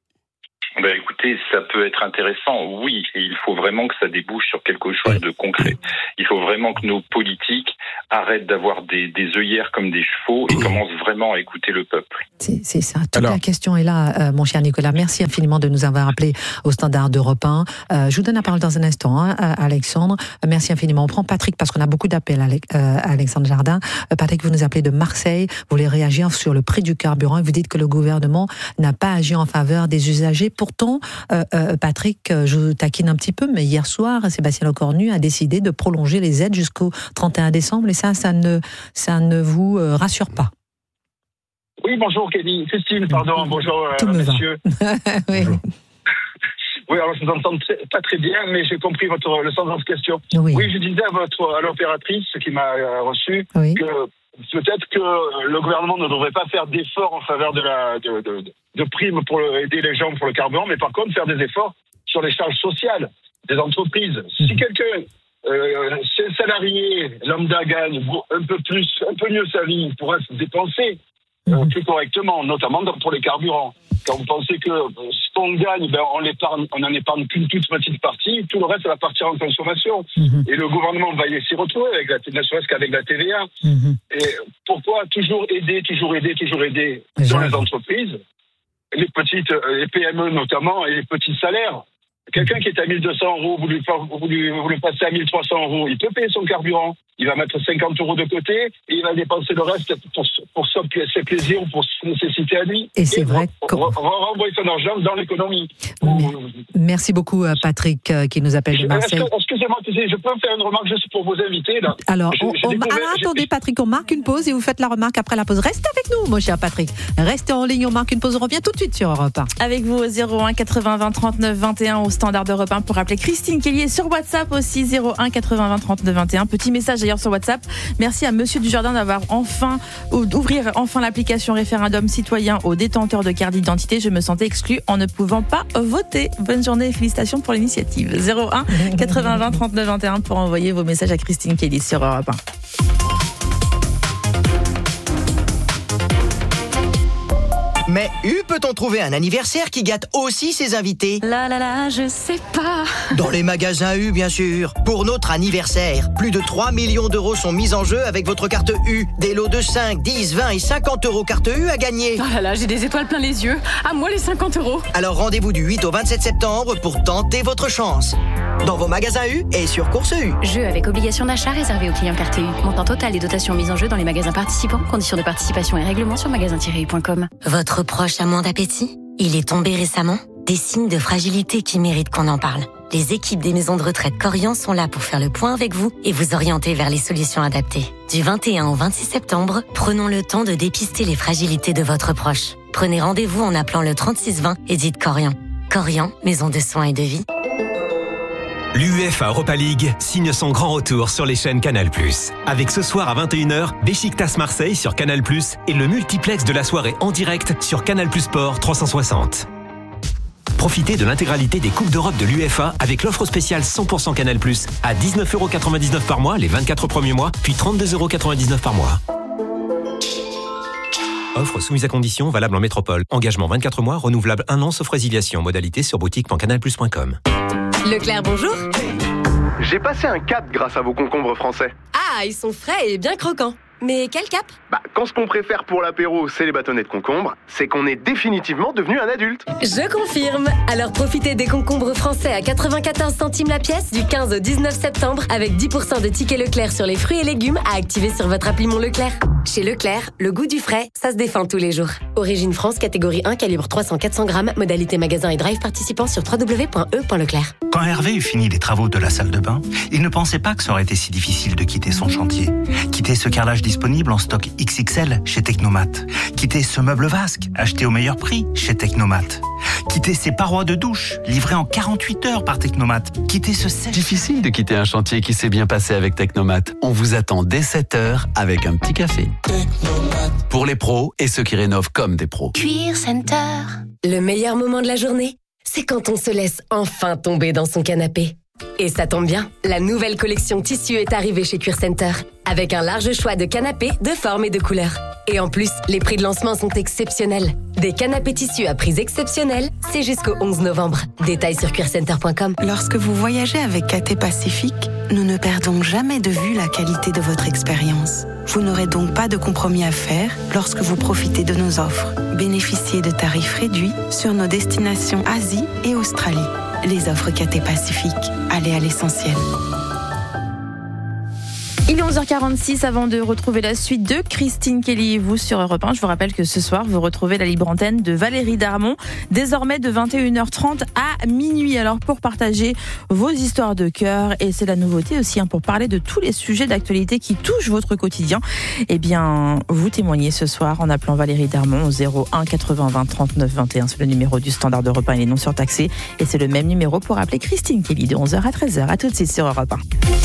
Speaker 2: Ben écoutez, ça peut être intéressant, oui, et il faut vraiment que ça débouche sur quelque chose de concret. Il faut vraiment que nos politiques arrêtent d'avoir des, des œillères comme des chevaux et commencent vraiment à écouter le peuple.
Speaker 5: C'est, c'est ça, toute Alors, la question est là, euh, mon cher Nicolas. Merci infiniment de nous avoir appelés au Standard d'Europe un. Euh, je vous donne la parole dans un instant, hein, Alexandre. Merci infiniment. On prend Patrick parce qu'on a beaucoup d'appels, euh, Alexandre Jardin. Euh, Patrick, vous nous appelez de Marseille. Vous voulez réagir sur le prix du carburant et vous dites que le gouvernement n'a pas agi en faveur des usagers. Pourtant, euh, euh, Patrick, je vous taquine un petit peu, mais hier soir, Sébastien Lecornu a décidé de prolonger les aides jusqu'au trente et un décembre et ça, ça ne, ça ne vous euh, rassure pas.
Speaker 13: Oui, bonjour Kelly. Christine, pardon, bonjour euh, monsieur.
Speaker 5: oui.
Speaker 13: Oui, alors je vous entends très, pas très bien, mais j'ai compris votre, le sens de votre question. Oui, oui je disais à, votre, à l'opératrice qui m'a euh, reçu oui. que peut-être que le gouvernement ne devrait pas faire d'efforts en faveur de, la, de, de, de primes pour aider les gens pour le carburant, mais par contre faire des efforts sur les charges sociales des entreprises. Si quelqu'un, euh, ses salariés lambda gagne un peu plus, un peu mieux sa vie, il pourra se dépenser euh, plus correctement, notamment pour les carburants. Quand vous pensez que ce qu'on gagne, ben on l'épargne, on n'en épargne qu'une toute petite partie, tout le reste va partir en consommation. Mmh. Et le gouvernement va s'y retrouver avec la, ne serait-ce qu'avec la T V A. Mmh. Et pourquoi toujours aider, toujours aider, toujours aider sur les entreprises, les petites, les P M E notamment, et les petits salaires. Quelqu'un qui est à mille deux cents euros, vous lui, vous, lui, vous lui passez à mille trois cents euros, il peut payer son carburant, il va mettre cinquante euros de côté et il va dépenser le reste pour, pour ses plaisirs ou pour ses nécessités à lui.
Speaker 5: Et c'est et vrai
Speaker 13: qu'on va renvoyer son argent dans l'économie.
Speaker 5: Merci beaucoup Patrick qui nous appelle de Marseille.
Speaker 13: Excusez-moi, je peux faire une remarque juste pour vos invités là.
Speaker 5: Alors, je, on, je on, découvert, alors attendez Patrick, on marque une pause et vous faites la remarque après la pause. Restez avec nous mon cher Patrick. Restez en ligne, on marque une pause, on revient tout de suite sur Europe un.
Speaker 4: Avec vous au zéro un quatre-vingts vingt trente-neuf vingt et un au Standard d'Europe un pour appeler Christine Kelly, sur WhatsApp aussi zéro un quatre-vingts vingt trente-neuf vingt et un. Petit message d'ailleurs sur WhatsApp. Merci à Monsieur Dujardin d'avoir enfin d'ouvrir enfin l'application référendum citoyen aux détenteurs de carte d'identité. Je me sentais exclue en ne pouvant pas voter. Bonne journée et félicitations pour l'initiative. zéro un quatre-vingts vingt trente-neuf vingt et un pour envoyer vos messages à Christine Kelly sur Europe un.
Speaker 14: Mais U peut-on trouver un anniversaire qui gâte aussi ses invités?
Speaker 22: La la la, je sais pas.
Speaker 14: Dans les magasins U, bien sûr. Pour notre anniversaire, plus de trois millions d'euros sont mis en jeu avec votre carte U. Des lots de cinq, dix, vingt et cinquante euros carte U à gagner.
Speaker 22: Oh là là, j'ai des étoiles plein les yeux. À moi les cinquante euros.
Speaker 14: Alors rendez-vous du huit au vingt-sept septembre pour tenter votre chance. Dans vos magasins U et sur Course U.
Speaker 22: Jeu avec obligation d'achat réservé aux clients carte U. Montant total et dotations mises en jeu dans les magasins participants. Conditions de participation et règlements sur magasin tiret u point com.
Speaker 11: Votre proche a moins d'appétit? Il est tombé récemment? Des signes de fragilité qui méritent qu'on en parle. Les équipes des maisons de retraite Corian sont là pour faire le point avec vous et vous orienter vers les solutions adaptées. Du vingt et un au vingt-six septembre, prenons le temps de dépister les fragilités de votre proche. Prenez rendez-vous en appelant le trente-six vingt et dites Corian. Corian, maison de soins et de vie.
Speaker 23: L'UEFA Europa League signe son grand retour sur les chaînes Canal plus. Avec ce soir à vingt et une heures, Beşiktaş Marseille sur Canal plus et le multiplex de la soirée en direct sur Canal plus Sport trois cent soixante. Profitez de l'intégralité des Coupes d'Europe de l'UEFA avec l'offre spéciale cent pour cent Canal plus à dix-neuf euros quatre-vingt-dix-neuf par mois les vingt-quatre premiers mois, puis trente-deux euros quatre-vingt-dix-neuf par mois. Offre soumise à condition, valable en métropole. Engagement vingt-quatre mois, renouvelable un an sauf résiliation. Modalité sur boutique point canal plus point com.
Speaker 15: Leclerc, bonjour.
Speaker 24: J'ai passé un cap grâce à vos concombres français.
Speaker 15: Ah, ils sont frais et bien croquants. Mais quel cap?
Speaker 24: Bah, quand ce qu'on préfère pour l'apéro, c'est les bâtonnets de concombre, c'est qu'on est définitivement devenu un adulte.
Speaker 15: Je confirme. Alors profitez des concombres français à quatre-vingt-quatorze centimes la pièce du quinze au dix-neuf septembre avec dix pour cent de tickets Leclerc sur les fruits et légumes à activer sur votre appli Mon Leclerc. Chez Leclerc, le goût du frais, ça se défend tous les jours. Origine France, catégorie un, calibre trois cents à quatre cents grammes, modalité magasin et drive participant sur w w w point e point leclerc.
Speaker 25: Quand Hervé eut fini les travaux de la salle de bain, il ne pensait pas que ça aurait été si difficile de quitter son chantier. Quitter ce carrelage disponible en stock X X L chez Technomat. Quitter ce meuble vasque acheté au meilleur prix chez Technomat. Quitter ces parois de douche livrées en quarante-huit heures par Technomat. Quitter ce sèche...
Speaker 26: Difficile de quitter un chantier qui s'est bien passé avec Technomat. On vous attend dès sept heures avec un petit café. Technomat. Pour les pros et ceux qui rénovent comme des pros.
Speaker 15: Cuir Center. Le meilleur moment de la journée, c'est quand on se laisse enfin tomber dans son canapé. Et ça tombe bien, la nouvelle collection tissu est arrivée chez Cuir Center, avec un large choix de canapés de formes et de couleurs. Et en plus, les prix de lancement sont exceptionnels. Des canapés tissus à prix exceptionnels, c'est jusqu'au onze novembre. Détails sur cuir center point com.
Speaker 16: Lorsque vous voyagez avec Cathay Pacifique, nous ne perdons jamais de vue la qualité de votre expérience. Vous n'aurez donc pas de compromis à faire lorsque vous profitez de nos offres. Bénéficiez de tarifs réduits sur nos destinations Asie et Australie. Les offres Cathay Pacifique. Allez à l'essentiel.
Speaker 4: Il est onze heures quarante-six, avant de retrouver la suite de Christine Kelly et vous sur Europe un. Je vous rappelle que ce soir, vous retrouvez la libre antenne de Valérie Darmon, désormais de vingt et une heures trente à minuit. Alors pour partager vos histoires de cœur, et c'est la nouveauté aussi, hein, pour parler de tous les sujets d'actualité qui touchent votre quotidien, eh bien, vous témoignez ce soir en appelant Valérie Darmon au zéro un quatre-vingts vingt trente-neuf vingt et un. C'est le numéro du standard d'Europe un, il est non surtaxé. Et c'est le même numéro pour appeler Christine Kelly de onze heures à treize heures. À tout de suite sur Europe un.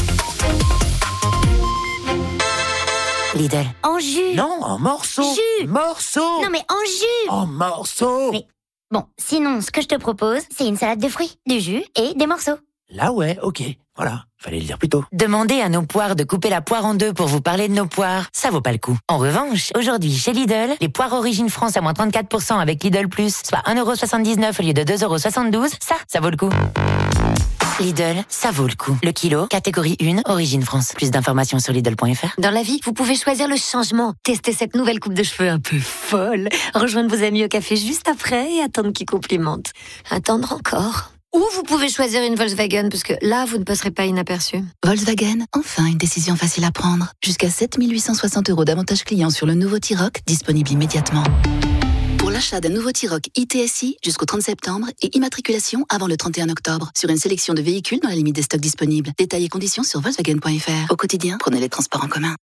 Speaker 17: Lidl.
Speaker 18: En jus.
Speaker 17: Non, en morceaux.
Speaker 18: Jus.
Speaker 17: Morceaux.
Speaker 18: Non mais en jus.
Speaker 17: En morceaux.
Speaker 18: Mais bon, sinon, ce que je te propose, c'est une salade de fruits, du jus et des morceaux.
Speaker 17: Là ouais, ok. Voilà, fallait le dire plus tôt.
Speaker 19: Demandez à nos poires de couper la poire en deux pour vous parler de nos poires. Ça vaut pas le coup. En revanche, aujourd'hui, chez Lidl, les poires Origine France à moins trente-quatre pour cent avec Lidl Plus, soit un euro soixante-dix-neuf au lieu de deux euros soixante-douze, ça, ça vaut le coup. Lidl, ça vaut le coup. Le kilo, catégorie un, Origine France. Plus d'informations sur Lidl point F R.
Speaker 22: Dans la vie, vous pouvez choisir le changement. Tester cette nouvelle coupe de cheveux un peu folle. Rejoindre vos amis au café juste après et attendre qu'ils complimentent. Attendre encore. Ou vous pouvez choisir une Volkswagen, parce que là, vous ne passerez pas inaperçu.
Speaker 20: Volkswagen, enfin une décision facile à prendre. Jusqu'à sept mille huit cent soixante euros d'avantages clients sur le nouveau T-Roc, disponible immédiatement. Pour l'achat d'un nouveau T-Roc I T S I jusqu'au trente septembre et immatriculation avant le trente et un octobre sur une sélection de véhicules dans la limite des stocks disponibles. Détails et conditions sur Volkswagen point F R. Au quotidien, prenez les transports en commun.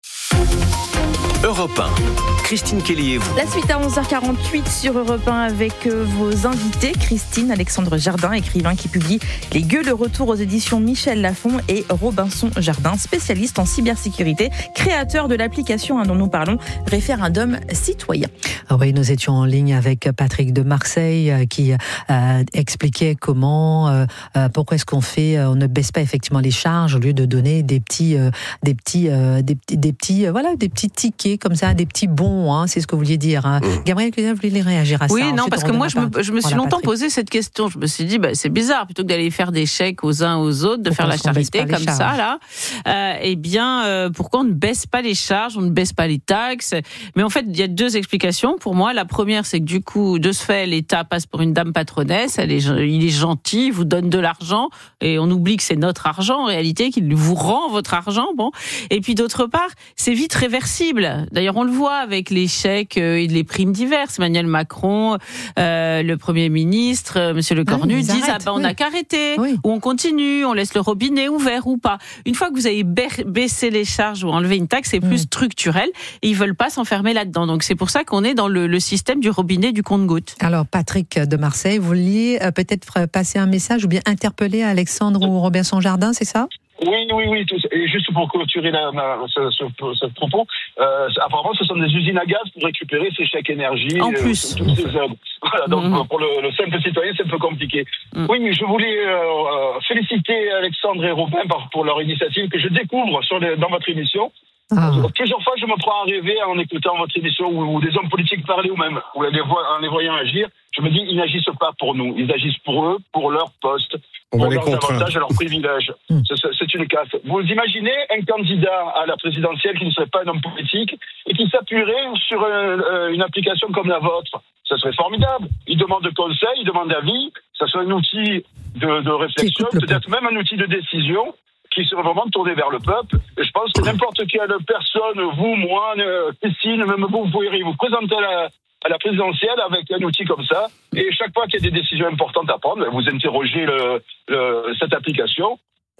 Speaker 12: Europe un. Christine Kelly et vous.
Speaker 4: La suite à onze heures quarante-huit sur Europe un avec vos invités. Christine, Alexandre Jardin, écrivain qui publie Les Gueux, le retour aux éditions Michel Lafon, et Robinson Jardin, spécialiste en cybersécurité, créateur de l'application dont nous parlons, Référendum Citoyen.
Speaker 5: Ah oui, nous étions en ligne avec Patrick de Marseille euh, qui euh, expliquait comment, euh, euh, pourquoi est-ce qu'on fait, euh, on ne baisse pas effectivement les charges au lieu de donner des petits, euh, des petits, euh, des petits, des petits, euh, voilà, des petits tickets comme ça, des petits bons, hein, c'est ce que vous vouliez dire. Hein. Mmh. Gabriel, vous vouliez réagir à ça?
Speaker 8: Oui, non,
Speaker 5: Ensuite,
Speaker 8: parce que moi, je me, je me suis
Speaker 5: voilà,
Speaker 8: longtemps
Speaker 5: Patrick.
Speaker 8: posé cette question. Je me suis dit, bah, c'est bizarre, plutôt que d'aller faire des chèques aux uns aux autres, de
Speaker 5: Pourquoi
Speaker 8: faire la
Speaker 5: est-ce qu'on baisse
Speaker 8: charité
Speaker 5: pas les
Speaker 8: comme ça,
Speaker 5: charges
Speaker 8: là, euh, eh bien, euh, pourquoi on ne baisse pas les charges, on ne baisse pas les taxes? Mais en fait, il y a deux explications pour moi. La première, c'est que du coup, de ce fait, l'État passe pour une dame patronesse, elle est, il est gentil, il vous donne de l'argent, et on oublie que c'est notre argent, en réalité, qu'il vous rend votre argent. Bon. Et puis d'autre part, c'est vite réversible. D'ailleurs, on le voit avec les chèques et les primes diverses. Emmanuel Macron, euh, le Premier ministre, euh, Monsieur Le Cornu,
Speaker 5: oui,
Speaker 8: disent
Speaker 5: arrêtent,
Speaker 8: ah ben, on
Speaker 5: oui.
Speaker 8: n'a qu'à arrêter,
Speaker 5: Oui.
Speaker 8: ou on continue, on laisse le robinet ouvert ou pas. Une fois que vous avez baissé les charges ou enlevé une taxe, c'est plus mmh. structurel, et ils veulent pas s'enfermer là-dedans. Donc c'est pour ça qu'on est dans le, le système du robinet du compte-gouttes.
Speaker 5: Alors Patrick de Marseille, vous vouliez euh, peut-être passer un message ou bien interpeller Alexandre ou Robinson Jardin, c'est ça?
Speaker 13: Oui, oui, oui. Tout, et juste pour clôturer la, ma, ce, ce, ce propos, euh, apparemment, ce sont des usines à gaz pour récupérer ces chèques énergie.
Speaker 8: En plus.
Speaker 13: Euh, toutes ces aides. Voilà, donc mmh. pour le, le simple citoyen, c'est un peu compliqué. Mmh. Oui, mais je voulais euh, féliciter Alexandre et Robin par, pour leur initiative que je découvre sur les, dans votre émission. Ah. Plusieurs fois, je me prends à rêver en écoutant votre émission où, où des hommes politiques parlaient ou même où les voix, en les voyant agir. Je me dis, ils n'agissent pas pour nous. Ils agissent pour eux, pour leur poste,
Speaker 6: On
Speaker 13: pour
Speaker 6: va
Speaker 13: leurs
Speaker 6: les
Speaker 13: avantages et leurs privilèges. Mm. c'est, c'est une casse. Vous imaginez un candidat à la présidentielle qui ne serait pas un homme politique et qui s'appuierait sur un, une application comme la vôtre? Ça serait formidable. Il demande conseil, il demande avis. Ça serait un outil de, de réflexion, peut-être même un outil de décision qui serait vraiment tourné vers le peuple. Et je pense que n'importe quelle personne, vous, moi, Christine, même vous, vous pourriez vous présenter à la, à la présidentielle avec un outil comme ça. Et chaque fois qu'il y a des décisions importantes à prendre, vous interrogez le, le, cette application.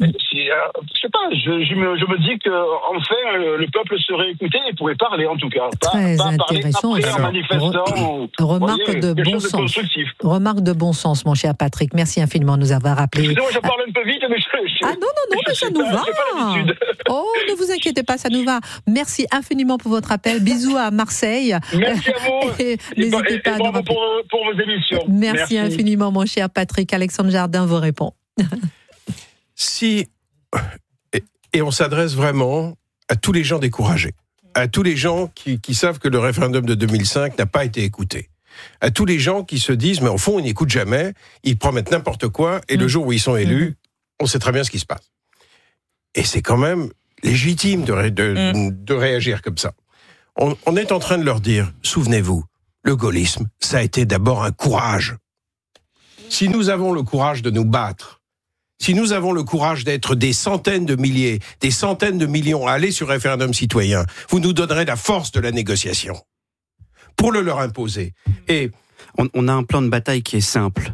Speaker 13: Si, euh, je sais pas, je, je, me, je me dis qu'enfin, le, le peuple serait écouté et pourrait parler en tout cas.
Speaker 5: Très
Speaker 13: pas, pas
Speaker 5: intéressant.
Speaker 13: Parler après, en manifestant.
Speaker 5: Re, remarque
Speaker 13: voyez,
Speaker 5: de bon sens. De remarque de bon sens, mon cher Patrick. Merci infiniment de nous avoir rappelé.
Speaker 13: Excusez-moi, je parle un peu vite, mais je. je
Speaker 5: ah non, non, non, mais ça nous va. Oh, ne vous inquiétez pas, ça nous va. Merci infiniment pour votre appel. Bisous à Marseille.
Speaker 13: Merci à vous.
Speaker 5: Et, n'hésitez
Speaker 13: et,
Speaker 5: pas
Speaker 13: et
Speaker 5: à
Speaker 13: bravo
Speaker 5: nous
Speaker 13: pour, pour vos émissions.
Speaker 5: Merci,
Speaker 13: Merci
Speaker 5: infiniment, mon cher Patrick. Alexandre Jardin vous répond.
Speaker 6: Si, et, et on s'adresse vraiment à tous les gens découragés, à tous les gens qui, qui savent que le référendum de deux mille cinq n'a pas été écouté, à tous les gens qui se disent, mais au fond, ils n'écoutent jamais, ils promettent n'importe quoi, et mmh. le jour où ils sont élus, mmh. on sait très bien ce qui se passe. Et c'est quand même légitime de, ré, de, mmh. de réagir comme ça. On, on est en train de leur dire, souvenez-vous, le gaullisme, ça a été d'abord un courage. Si nous avons le courage de nous battre, si nous avons le courage d'être des centaines de milliers, des centaines de millions à aller sur référendum citoyen, vous nous donnerez la force de la négociation pour le leur imposer.
Speaker 1: Et on, on a un plan de bataille qui est simple.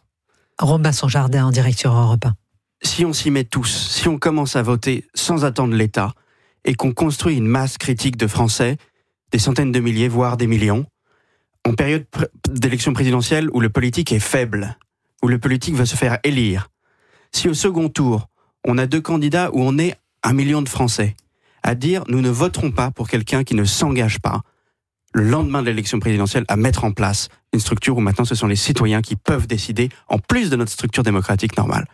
Speaker 5: Robinson Jardin en direct sur Europe un.
Speaker 1: Si on s'y met tous, si on commence à voter sans attendre l'État et qu'on construit une masse critique de Français, des centaines de milliers, voire des millions, en période d'élection présidentielle où le politique est faible, où le politique veut se faire élire, si au second tour, on a deux candidats où on est un million de Français, à dire nous ne voterons pas pour quelqu'un qui ne s'engage pas, le lendemain de l'élection présidentielle, à mettre en place une structure où maintenant ce sont les citoyens qui peuvent décider, en plus de notre structure démocratique normale.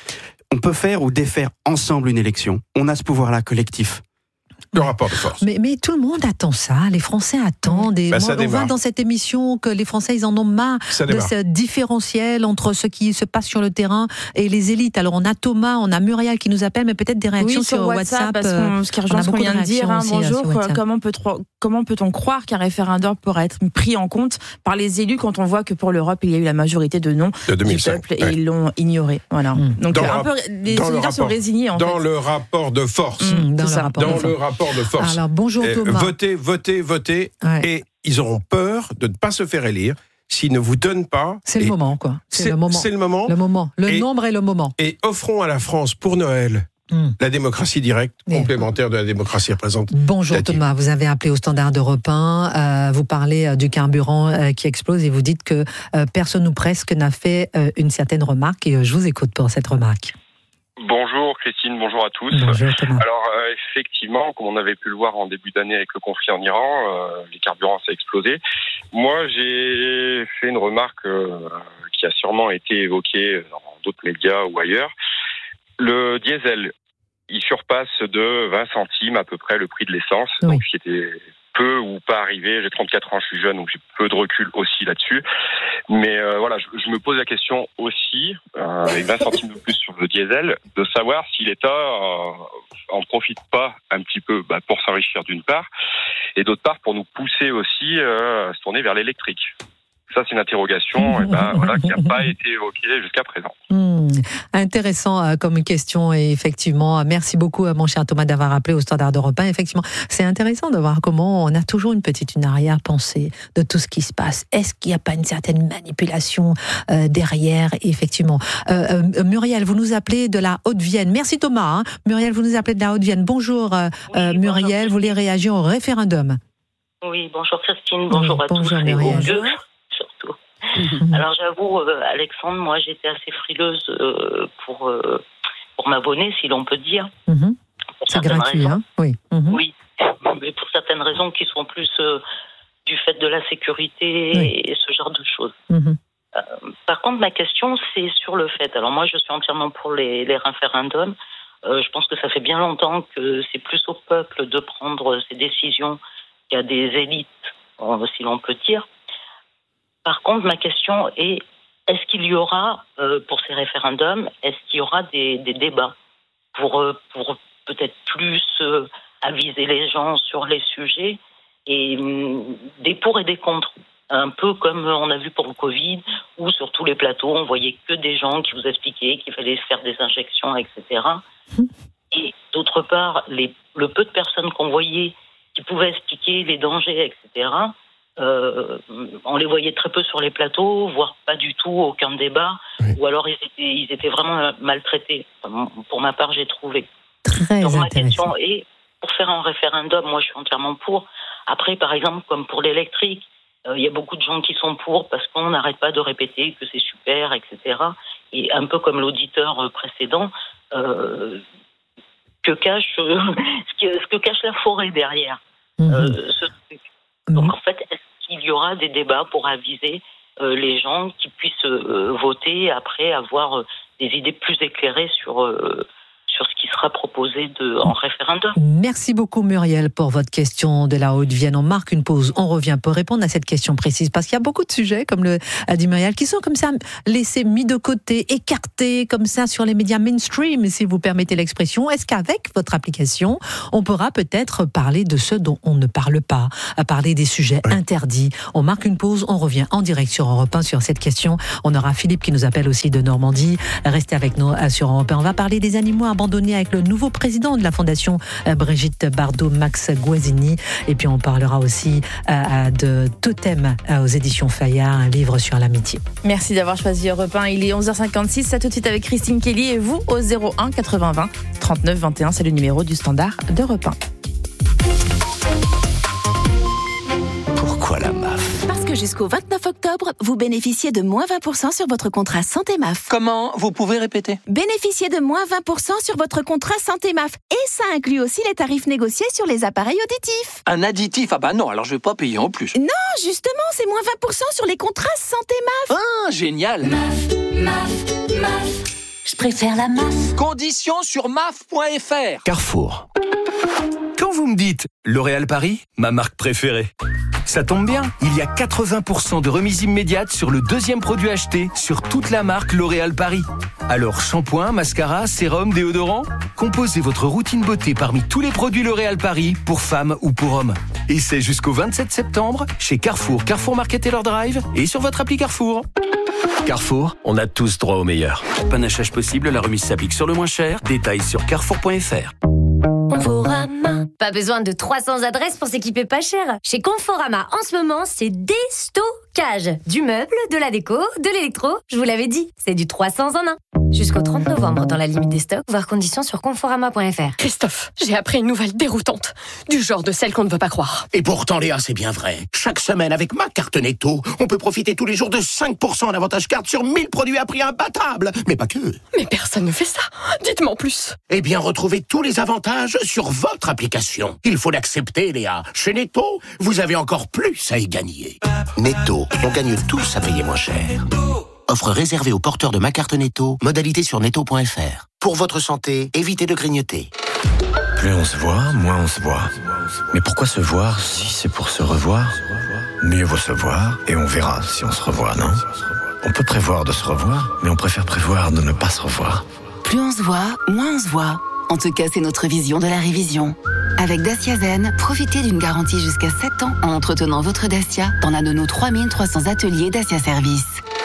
Speaker 1: On peut faire ou défaire ensemble une élection. On a ce pouvoir-là collectif.
Speaker 6: Le rapport de force.
Speaker 5: Mais, mais tout le monde attend ça, les Français attendent. Et
Speaker 6: bah,
Speaker 5: moi, on voit dans cette émission que les Français, ils en ont marre de ce différentiel entre ce qui se passe sur le terrain et les élites. Alors on a Thomas, on a Muriel qui nous appelle, mais peut-être des réactions
Speaker 4: oui, sur,
Speaker 5: sur
Speaker 4: WhatsApp.
Speaker 5: WhatsApp
Speaker 4: parce qu'on, ce qui rejoint ce qu'on vient de dire. Hein, bonjour, comment, peut, comment peut-on croire qu'un référendum pourrait être pris en compte par les élus quand on voit que pour l'Europe, il y a eu la majorité de non
Speaker 6: de
Speaker 4: du peuple et ouais. ils l'ont ignoré. Voilà. Mmh. Donc un rap- peu, les citoyens sont résignés. En
Speaker 6: dans
Speaker 4: fait.
Speaker 6: le rapport de force.
Speaker 5: Mmh, dans le
Speaker 6: ça.
Speaker 5: rapport
Speaker 6: dans
Speaker 5: de
Speaker 6: le
Speaker 5: force.
Speaker 6: rapport de force.
Speaker 5: Alors bonjour Thomas.
Speaker 6: Votez, votez, votez, ouais. et ils auront peur de ne pas se faire élire s'ils ne vous donnent pas.
Speaker 5: C'est le moment, quoi. C'est, c'est le moment.
Speaker 6: C'est le moment.
Speaker 5: Le moment. Le et, nombre est le moment.
Speaker 6: Et offrons à la France pour Noël mm. la démocratie directe, et complémentaire de la démocratie représentative.
Speaker 5: Bonjour Thomas, vous avez appelé au standard d'Europe un, euh, vous parlez euh, du carburant euh, qui explose et vous dites que euh, personne ou presque n'a fait euh, une certaine remarque et euh, je vous écoute pour cette remarque.
Speaker 3: Bonjour Christine, bonjour à tous.
Speaker 5: Bonjour,
Speaker 3: Alors euh, effectivement, comme on avait pu le voir en début d'année avec le conflit en Iran, euh, les carburants ça a explosé. Moi j'ai fait une remarque euh, qui a sûrement été évoquée dans d'autres médias ou ailleurs. Le diesel, il surpasse de vingt centimes à peu près le prix de l'essence, oui. donc ce qui était peu ou pas arrivé. J'ai trente-quatre ans, je suis jeune, donc j'ai peu de recul aussi là-dessus. Mais euh, voilà, je, je me pose la question aussi, euh, avec vingt centimes de plus sur le diesel, de savoir si l'État euh, en profite pas un petit peu bah, pour s'enrichir d'une part, et d'autre part pour nous pousser aussi euh, à se tourner vers l'électrique. Ça, c'est une interrogation et ben, voilà, qui n'a pas été évoquée jusqu'à présent.
Speaker 5: Mmh. Intéressant euh, comme question et effectivement, merci beaucoup euh, mon cher Thomas d'avoir appelé au standard d'Europe un. Effectivement, c'est intéressant de voir comment on a toujours une petite une arrière-pensée de tout ce qui se passe. Est-ce qu'il n'y a pas une certaine manipulation euh, derrière? Et effectivement, euh, euh, Muriel, vous nous appelez de la Haute-Vienne. Merci Thomas. Hein. Muriel, vous nous appelez de la Haute-Vienne. Bonjour euh, oui, euh, Muriel, bonjour. Vous voulez réagir au référendum?
Speaker 7: Oui, bonjour Christine, bonjour oui, à
Speaker 5: bonjour
Speaker 7: tous.
Speaker 5: Muriel.
Speaker 7: Bonjour. Surtout. Mmh. Alors j'avoue, euh, Alexandre, moi j'étais assez frileuse euh, pour, euh, pour m'abonner, si l'on peut dire.
Speaker 5: Mmh. C'est gratuit, raisons. Hein oui. Mmh.
Speaker 7: Oui, mais pour certaines raisons qui sont plus euh, du fait de la sécurité oui. et ce genre de choses. Mmh. Euh, par contre, ma question, c'est sur le fait. Alors moi, je suis entièrement pour les, les référendums. Euh, je pense que ça fait bien longtemps que c'est plus au peuple de prendre ces décisions qu'à des élites, si l'on peut dire. Par contre, ma question est, est-ce qu'il y aura, euh, pour ces référendums, est-ce qu'il y aura des, des débats pour, euh, pour peut-être plus euh, aviser les gens sur les sujets et euh, des pour et des contre? Un peu comme on a vu pour le Covid, où sur tous les plateaux, on voyait que des gens qui vous expliquaient qu'il fallait faire des injections, et cetera. Et d'autre part, les, le peu de personnes qu'on voyait qui pouvaient expliquer les dangers, et cetera, Euh, on les voyait très peu sur les plateaux, voire pas du tout, aucun débat, oui. ou alors ils étaient, ils étaient vraiment maltraités. Enfin, pour ma part, j'ai trouvé.
Speaker 5: Très
Speaker 7: Donc,
Speaker 5: intéressant.
Speaker 7: ma question est, pour faire un référendum, moi je suis entièrement pour. Après, par exemple, comme pour l'électrique, il euh, y a beaucoup de gens qui sont pour parce qu'on n'arrête pas de répéter que c'est super, et cetera. Et un peu comme l'auditeur précédent, euh, que cache, euh, ce, que, ce que cache la forêt derrière. Mmh. Euh, ce truc. Donc en fait, est-ce qu'il y aura des débats pour aviser euh, les gens qui puissent euh, voter après avoir euh, des idées plus éclairées sur euh, sur ce qui sera proposé de, en référendum.
Speaker 5: Merci beaucoup Muriel pour votre question de la Haute-Vienne. On marque une pause, on revient pour répondre à cette question précise parce qu'il y a beaucoup de sujets, comme le a dit Muriel, qui sont comme ça laissés, mis de côté, écartés comme ça sur les médias mainstream, si vous permettez l'expression. Est-ce qu'avec votre application, on pourra peut-être parler de ceux dont on ne parle pas, à parler des sujets oui. interdits? On marque une pause, on revient en direct sur Europe un sur cette question. On aura Philippe qui nous appelle aussi de Normandie. Restez avec nous sur Europe un. On va parler des animaux abandonnés avec le nouveau président de la Fondation Brigitte Bardot, Max Guazzini. Et puis on parlera aussi euh, de Totem euh, aux éditions Fayard, un livre sur l'amitié.
Speaker 4: Merci d'avoir choisi Europe un. Il est onze heures cinquante-six. Ça tout de suite avec Christine Kelly et vous au zéro un quatre-vingts vingt trente-neuf vingt et un. C'est le numéro du standard d'Europe un.
Speaker 17: Pourquoi la M A F ?
Speaker 2: Parce que jusqu'au vingt-neuf octobre, vous bénéficiez de moins vingt pour cent sur votre contrat Santé M A F.
Speaker 17: Comment ? Vous pouvez répéter ?
Speaker 2: Bénéficiez de moins vingt pour cent sur votre contrat Santé M A F. Et ça inclut aussi les tarifs négociés sur les appareils auditifs.
Speaker 17: Un additif ? Ah bah non, alors je vais pas payer en plus.
Speaker 2: Non, justement, c'est moins vingt pour cent sur les contrats Santé M A F.
Speaker 17: Ah, génial !
Speaker 22: M A F, M A F, M A F. Je préfère la M A F.
Speaker 17: Conditions sur M A F point F R.
Speaker 12: Carrefour. Quand vous me dites L'Oréal Paris, ma marque préférée, ça tombe bien, il y a quatre-vingts pour cent de remise immédiate sur le deuxième produit acheté sur toute la marque L'Oréal Paris. Alors shampoing, mascara, sérum, déodorant, composez votre routine beauté parmi tous les produits L'Oréal Paris pour femmes ou pour hommes. Et c'est jusqu'au vingt-sept septembre chez Carrefour, Carrefour Market Taylor Drive et sur votre appli Carrefour. Carrefour, on a tous droit au meilleur. Panachage possible, la remise s'applique sur le moins cher. Détails sur carrefour point F R.
Speaker 22: Conforama. Pas besoin de trois cents adresses pour s'équiper pas cher. Chez Conforama, en ce moment, c'est déstockage. Du meuble, de la déco, de l'électro. Je vous l'avais dit, c'est du trois cents en un. Jusqu'au trente novembre, dans la limite des stocks, voir conditions sur conforama point F R.
Speaker 9: Christophe, j'ai appris une nouvelle déroutante. Du genre de celle qu'on ne veut pas croire.
Speaker 17: Et pourtant, Léa, c'est bien vrai. Chaque semaine, avec ma carte Netto, on peut profiter tous les jours de cinq pour cent en avantage carte sur mille produits à prix imbattable. Mais pas que.
Speaker 9: Mais personne ne fait ça. Dites-moi en plus.
Speaker 17: Eh bien, retrouvez tous les avantages sur votre application. Il faut l'accepter, Léa. Chez Netto, vous avez encore plus à y gagner. Netto, on gagne tous à payer moins cher. Offre réservée aux porteurs de ma carte Netto, modalité sur netto point F R. Pour votre santé, évitez de grignoter.
Speaker 10: Plus on se voit, moins on se voit. Mais pourquoi se voir si c'est pour se revoir ? Mieux vaut se voir et on verra si on se revoit, non ? On peut prévoir de se revoir, mais on préfère prévoir de ne pas se revoir.
Speaker 2: Plus on se voit, moins on se voit. En tout cas, c'est notre vision de la révision. Avec Dacia Zen, profitez d'une garantie jusqu'à sept ans en entretenant votre Dacia dans l'un de nos trois mille trois cents ateliers Dacia Service.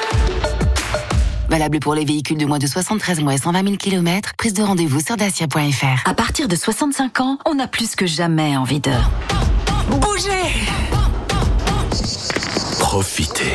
Speaker 2: Valable pour les véhicules de moins de soixante-treize mois et cent vingt mille kilomètres. Prise de rendez-vous sur dacia point F R.
Speaker 11: À partir de soixante-cinq ans, on a plus que jamais envie de bouger.
Speaker 10: Profitez.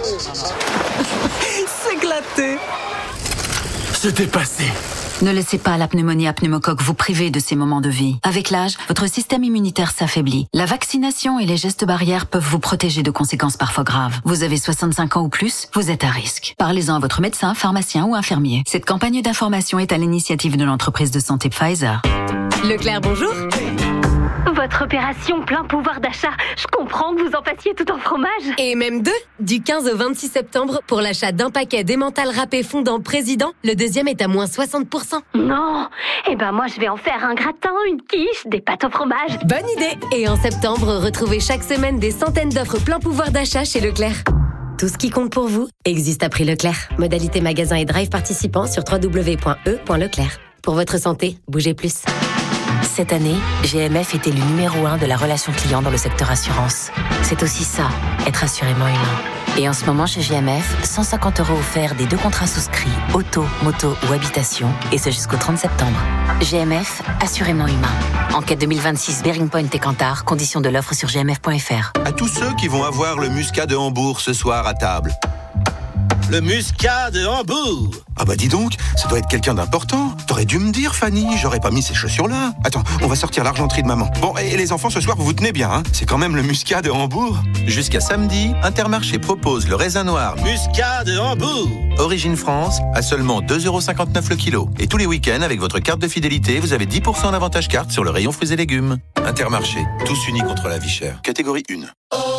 Speaker 11: S'éclater.
Speaker 17: Se dépasser.
Speaker 11: Ne laissez pas la pneumonie à pneumocoque vous priver de ces moments de vie. Avec l'âge, votre système immunitaire s'affaiblit. La vaccination et les gestes barrières peuvent vous protéger de conséquences parfois graves. Vous avez soixante-cinq ans ou plus, vous êtes à risque. Parlez-en à votre médecin, pharmacien ou infirmier. Cette campagne d'information est à l'initiative de l'entreprise de santé Pfizer.
Speaker 22: Leclerc, bonjour.
Speaker 14: Votre opération plein pouvoir d'achat, je comprends que vous en fassiez tout en fromage.
Speaker 22: Et même deux. Du quinze au vingt-six septembre, pour l'achat d'un paquet d'emmental râpé fondant président, le deuxième est à moins soixante pour cent.
Speaker 14: Non. Eh ben moi je vais en faire un gratin, une quiche, des pâtes au fromage.
Speaker 22: Bonne idée. Et en septembre, retrouvez chaque semaine des centaines d'offres plein pouvoir d'achat chez Leclerc. Tout ce qui compte pour vous existe à prix Leclerc. Modalité magasin et drive participants sur w w w point e point leclerc. Pour votre santé, bougez plus. Cette année, G M F était le numéro un de la relation client dans le secteur assurance. C'est aussi ça, être assurément humain.
Speaker 19: Et en ce moment, chez G M F, cent cinquante euros offerts des deux contrats souscrits, auto, moto ou habitation, et ce jusqu'au trente septembre. G M F, assurément humain. Enquête deux mille vingt-six, Bearing Point et Kantar, conditions de l'offre sur g m f point f r.
Speaker 15: À tous ceux qui vont avoir le muscat de Hambourg ce soir à table. Le muscat de Hambourg. Ah bah dis donc, ça doit être quelqu'un d'important. T'aurais dû me dire, Fanny, j'aurais pas mis ces chaussures-là. Attends, on va sortir l'argenterie de maman. Bon, et les enfants, ce soir, vous vous tenez bien, hein. C'est quand même le muscat de Hambourg. Jusqu'à samedi, Intermarché propose le raisin noir muscat de Hambourg. Origine France, à seulement deux euros cinquante-neuf le kilo. Et tous les week-ends, avec votre carte de fidélité, vous avez dix pour cent d'avantage carte sur le rayon fruits et légumes. Intermarché, tous unis contre la vie chère. Catégorie un.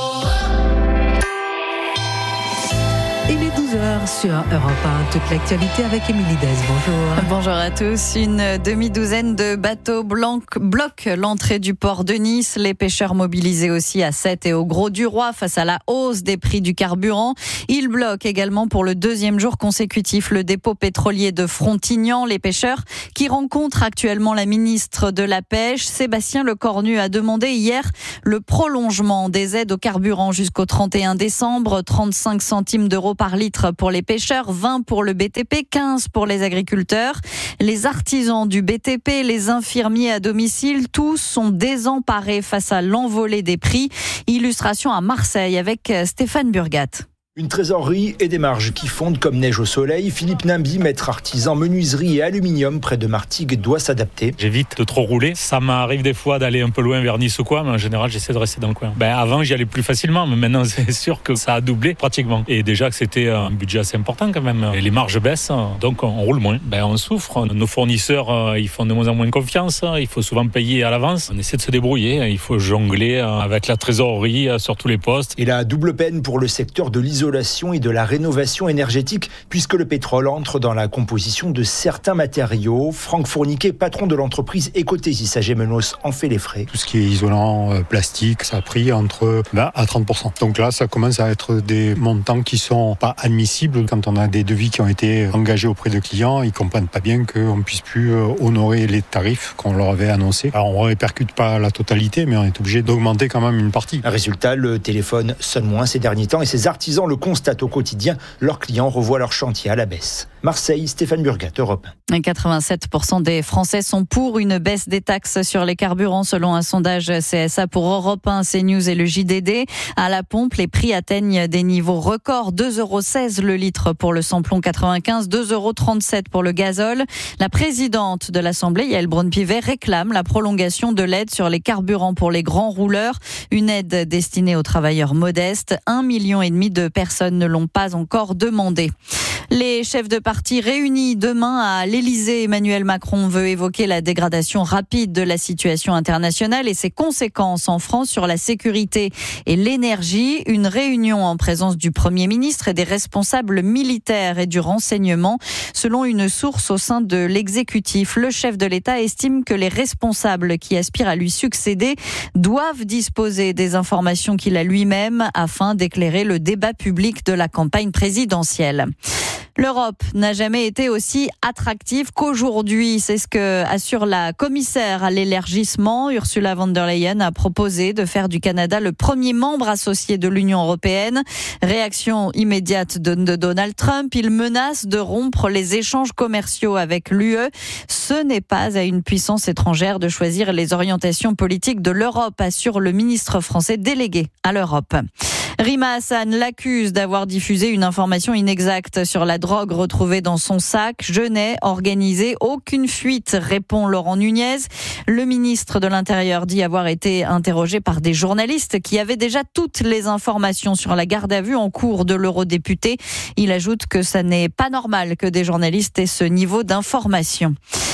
Speaker 5: Il est douze heures sur Europe un. Toute l'actualité avec Émilie Dez. Bonjour.
Speaker 21: Bonjour à tous. Une demi-douzaine de bateaux blancs bloquent l'entrée du port de Nice. Les pêcheurs mobilisés aussi à Sète et au Grau-du-Roi face à la hausse des prix du carburant. Ils bloquent également pour le deuxième jour consécutif le dépôt pétrolier de Frontignan. Les pêcheurs qui rencontrent actuellement la ministre de la Pêche, Sébastien Lecornu, a demandé hier le prolongement des aides au carburant jusqu'au trente et un décembre. trente-cinq centimes d'euros par litre pour les pêcheurs, vingt pour le B T P, quinze pour les agriculteurs. Les artisans du B T P, les infirmiers à domicile, tous sont désemparés face à l'envolée des prix. Illustration à Marseille avec Stéphane Burgat.
Speaker 23: Une trésorerie et des marges qui fondent comme neige au soleil. Philippe Nimby, maître artisan menuiserie et aluminium près de Martigues, doit s'adapter.
Speaker 24: J'évite de trop rouler. Ça m'arrive des fois d'aller un peu loin vers Nice ou quoi, mais en général, j'essaie de rester dans le coin. Ben, avant, j'y allais plus facilement, mais maintenant, c'est sûr que ça a doublé pratiquement. Et déjà que c'était un budget assez important quand même. Et les marges baissent, donc on roule moins. Ben, on souffre. Nos fournisseurs, ils font de moins en moins confiance. Il faut souvent payer à l'avance. On essaie de se débrouiller. Il faut jongler avec la trésorerie sur tous les postes.
Speaker 23: Et la double peine pour le secteur de l'isolation et de la rénovation énergétique, puisque le pétrole entre dans la composition de certains matériaux. Franck Fourniquet, patron de l'entreprise Ecotesis à Gémenos, en fait les frais.
Speaker 25: Tout ce qui est isolant, euh, plastique, ça a pris entre vingt à trente pour cent. Donc là, ça commence à être des montants qui sont pas admissibles. Quand on a des devis qui ont été engagés auprès de clients, ils comprennent pas bien qu'on puisse plus honorer les tarifs qu'on leur avait annoncés. Alors on répercute pas la totalité, mais on est obligé d'augmenter quand même une partie.
Speaker 23: Résultat, le téléphone sonne moins ces derniers temps et ces artisans le constatent au quotidien. Leurs clients revoient leur chantier à la baisse. Marseille, Stéphane Burgat, Europe
Speaker 21: un. quatre-vingt-sept pour cent des Français sont pour une baisse des taxes sur les carburants, selon un sondage C S A pour Europe un, CNews et le J D D. À la pompe, les prix atteignent des niveaux records. deux euros seize le litre pour le samplon quatre-vingt-quinze, deux euros trente-sept pour le gazole. La présidente de l'Assemblée, Yaël Braun-Pivet, réclame la prolongation de l'aide sur les carburants pour les grands rouleurs. Une aide destinée aux travailleurs modestes. Un million et demi de personnes ne l'ont pas encore demandé. Les chefs de parti réunis demain à l'Élysée, Emmanuel Macron veut évoquer la dégradation rapide de la situation internationale et ses conséquences en France sur la sécurité et l'énergie. Une réunion en présence du Premier ministre et des responsables militaires et du renseignement. Selon une source au sein de l'exécutif, le chef de l'État estime que les responsables qui aspirent à lui succéder doivent disposer des informations qu'il a lui-même afin d'éclairer le débat public de la campagne présidentielle. L'Europe n'a jamais été aussi attractive qu'aujourd'hui. C'est ce que assure la commissaire à l'élargissement. Ursula von der Leyen a proposé de faire du Canada le premier membre associé de l'Union européenne. Réaction immédiate de, de Donald Trump. Il menace de rompre les échanges commerciaux avec l'U E. Ce n'est pas à une puissance étrangère de choisir les orientations politiques de l'Europe, assure le ministre français délégué à l'Europe. Rima Hassan l'accuse d'avoir diffusé une information inexacte sur la drogue retrouvée dans son sac. Je n'ai organisé aucune fuite, répond Laurent Nunez. Le ministre de l'Intérieur dit avoir été interrogé par des journalistes qui avaient déjà toutes les informations sur la garde à vue en cours de l'eurodéputé. Il ajoute que ça n'est pas normal que des journalistes aient ce niveau d'information.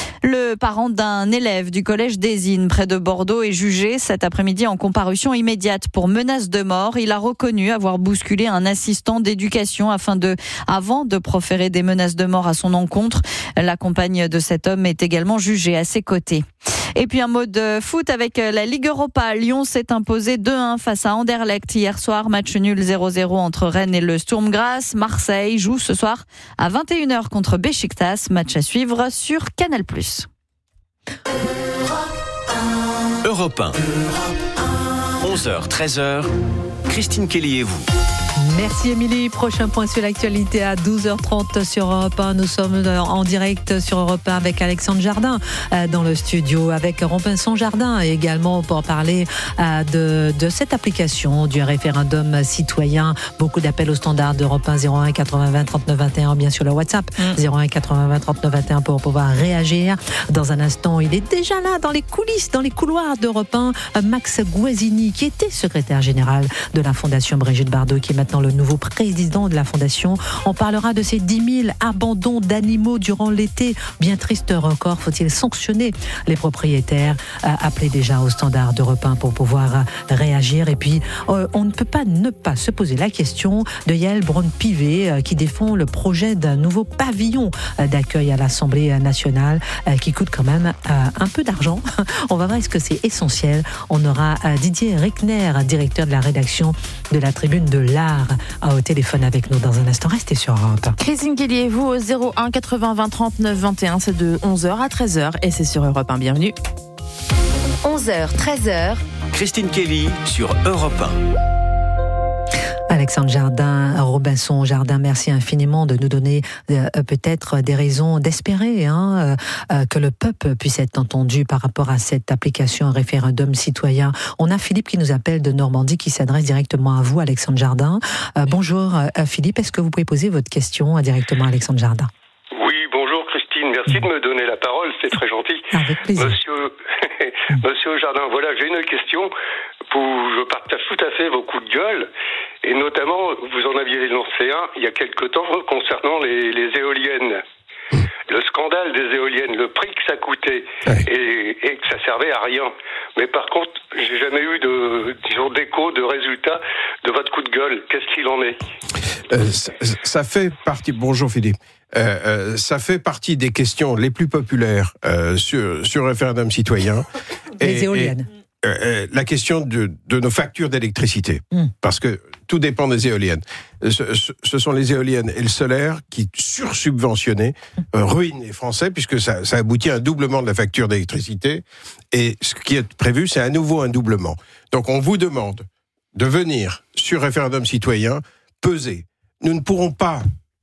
Speaker 21: Le parent d'un élève du collège d'Ezine, près de Bordeaux, est jugé cet après-midi en comparution immédiate pour menace de mort. Il a reconnu avoir bousculé un assistant d'éducation afin de, avant de proférer des menaces de mort à son encontre. La compagne de cet homme est également jugée à ses côtés. Et puis un mot de foot avec la Ligue Europa. Lyon s'est imposé deux un face à Anderlecht hier soir. Match nul zéro zéro entre Rennes et le Sturm Graz. Marseille joue ce soir à vingt et une heures contre Beşiktaş. Match à suivre sur Canal plus.
Speaker 12: Europe un. onze heures, treize heures. Christine Kelly et vous.
Speaker 5: Merci Émilie. Prochain point sur l'actualité à douze heures trente sur Europe un. Nous sommes en direct sur Europe un avec Alexandre Jardin dans le studio, avec Robinson Jardin également pour parler de, de cette application du référendum citoyen. Beaucoup d'appels au standard d'Europe un, zéro un quatre-vingts trente-neuf vingt et un, bien sûr le WhatsApp mmh. zéro un quatre-vingts trente-neuf vingt et un pour pouvoir réagir. Dans un instant, il est déjà là dans les coulisses, dans les couloirs d'Europe un, Max Guazzini, qui était secrétaire général de la Fondation Brigitte Bardot, qui est maintenant le nouveau président de la Fondation. On parlera de ces dix mille abandons d'animaux durant l'été. Bien triste record. Faut-il sanctionner les propriétaires? Appelez déjà au standard d'Europe un pour pouvoir réagir. Et puis, euh, on ne peut pas ne pas se poser la question de Yael Braun-Pivet euh, qui défend le projet d'un nouveau pavillon euh, d'accueil à l'Assemblée nationale euh, qui coûte quand même euh, un peu d'argent. On va voir est-ce que c'est essentiel. On aura euh, Didier Reckner, directeur de la rédaction de la Tribune de l'Art, au téléphone avec nous dans un instant. Restez sur Europe.
Speaker 4: Christine Kelly et vous au zéro un quatre-vingts vingt trente-neuf vingt et un. C'est de onze heures à treize heures et c'est sur Europe un. Bienvenue.
Speaker 2: onze heures, treize heures.
Speaker 12: Christine Kelly sur Europe un.
Speaker 5: Alexandre Jardin, Robinson Jardin, merci infiniment de nous donner euh, peut-être des raisons d'espérer hein, euh, que le peuple puisse être entendu par rapport à cette application référendum citoyen. On a Philippe qui nous appelle de Normandie, qui s'adresse directement à vous, Alexandre Jardin. Euh, bonjour euh, Philippe, est-ce que vous pouvez poser votre question directement à Alexandre Jardin?
Speaker 8: Oui, bonjour Christine, merci de me donner la parole, c'est très gentil.
Speaker 5: Avec plaisir.
Speaker 8: Monsieur, Monsieur Jardin, voilà, j'ai une question. Où je partage tout à fait vos coups de gueule, et notamment, vous en aviez énoncé un il y a quelque temps concernant les, les éoliennes. Le scandale des éoliennes, le prix que ça coûtait, ouais. et, et que ça servait à rien. Mais par contre, j'ai jamais eu de, disons, d'écho, de résultat de votre coup de gueule. Qu'est-ce qu'il en est ?
Speaker 6: euh, ça, ça fait partie... Bonjour Philippe. Euh, euh, ça fait partie des questions les plus populaires euh, sur, sur référendum citoyen.
Speaker 5: Les et, éoliennes. Et,
Speaker 6: Euh, la question de, de nos factures d'électricité, mmh. parce que tout dépend des éoliennes. Ce, ce, ce sont les éoliennes et le solaire qui, sursubventionnés, euh, ruinent les Français, puisque ça, ça aboutit à un doublement de la facture d'électricité, et ce qui est prévu, c'est à nouveau un doublement. Donc on vous demande de venir sur référendum citoyen peser. Nous ne pourrons pas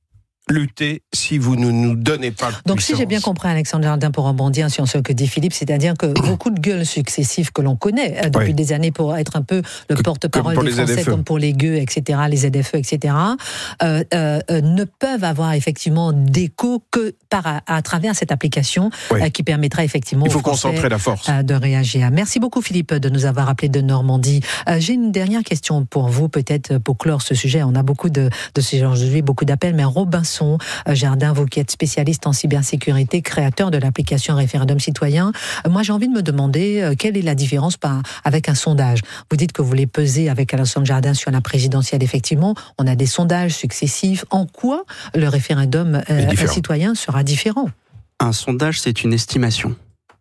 Speaker 6: lutter si vous ne nous donnez pas de
Speaker 5: Donc
Speaker 6: puissance.
Speaker 5: Si j'ai bien compris Alexandre Jardin, pour rebondir sur ce que dit Philippe, c'est-à-dire que vos coups de gueule successifs que l'on connaît euh, depuis oui. des années pour être un peu le que, porte-parole des Français, Z F E. Comme pour les gueux, et cetera, les Z F E, et cetera, euh, euh, euh, ne peuvent avoir effectivement d'écho que par, à, à travers cette application oui. euh, qui permettra effectivement
Speaker 6: Il faut
Speaker 5: aux Français
Speaker 6: concentrer la force.
Speaker 5: Euh, de réagir. Merci beaucoup Philippe de nous avoir appelé de Normandie. Euh, j'ai une dernière question pour vous, peut-être pour clore ce sujet. On a beaucoup de, de ces gens aujourd'hui, beaucoup d'appels, mais Robinson euh, Jardin, vous qui êtes spécialiste en cybersécurité, créateur de l'application Référendum Citoyen, moi j'ai envie de me demander quelle est la différence par, avec un sondage. Vous dites que vous voulez peser avec Alexandre Jardin sur la présidentielle, effectivement, on a des sondages successifs. En quoi le référendum euh, citoyen sera différent?
Speaker 1: Un sondage, c'est une estimation.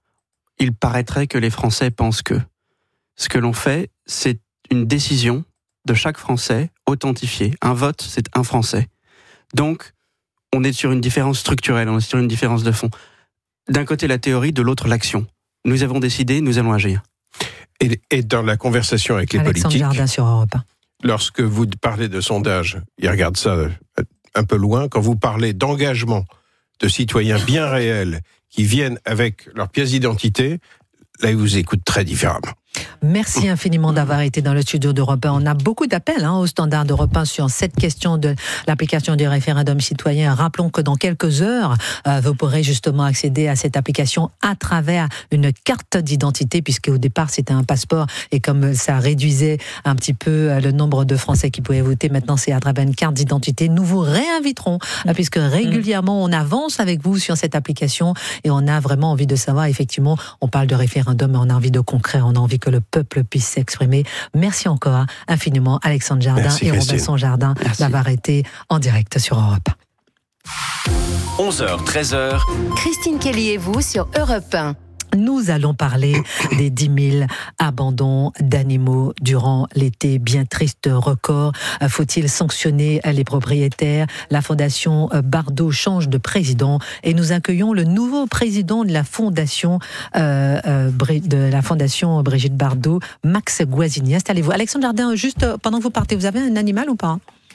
Speaker 1: Il paraîtrait que les Français pensent que. Ce que l'on fait, c'est une décision de chaque Français authentifiée. Un vote, c'est un Français. Donc, on est sur une différence structurelle, on est sur une différence de fond. D'un côté la théorie, de l'autre l'action. Nous avons décidé, nous allons agir.
Speaker 6: Et, et dans la conversation avec les
Speaker 5: Alexandre
Speaker 6: politiques,
Speaker 5: Jardin sur Europe un.
Speaker 6: Lorsque vous parlez de sondage, ils regardent ça un peu loin, quand vous parlez d'engagement de citoyens bien réels qui viennent avec leur pièce d'identité, là ils vous écoutent très différemment.
Speaker 5: Merci infiniment d'avoir été dans le studio d'Europe un. On a beaucoup d'appels hein, au standard d'Europe un sur cette question de l'application du référendum citoyen. Rappelons que dans quelques heures, euh, vous pourrez justement accéder à cette application à travers une carte d'identité, puisque au départ c'était un passeport et comme ça réduisait un petit peu le nombre de Français qui pouvaient voter, maintenant c'est à travers une carte d'identité. Nous vous réinviterons, mmh. puisque régulièrement on avance avec vous sur cette application et on a vraiment envie de savoir, effectivement, on parle de référendum, mais on a envie de concret, on a envie que le peuple puisse s'exprimer. Merci encore infiniment Alexandre Jardin Merci, et Robinson Jardin Merci. D'avoir été en direct sur Europe un.
Speaker 12: onze heures, treize heures.
Speaker 2: Christine Kelly et vous sur Europe un.
Speaker 5: Nous allons parler des dix mille abandons d'animaux durant l'été. Bien triste record. Faut-il sanctionner les propriétaires? La Fondation Bardot change de président et nous accueillons le nouveau président de la Fondation, euh, euh, de la Fondation Brigitte Bardot, Max Guazzini. Installez-vous. Alexandre Jardin, juste pendant que vous partez, vous avez un animal ou pas?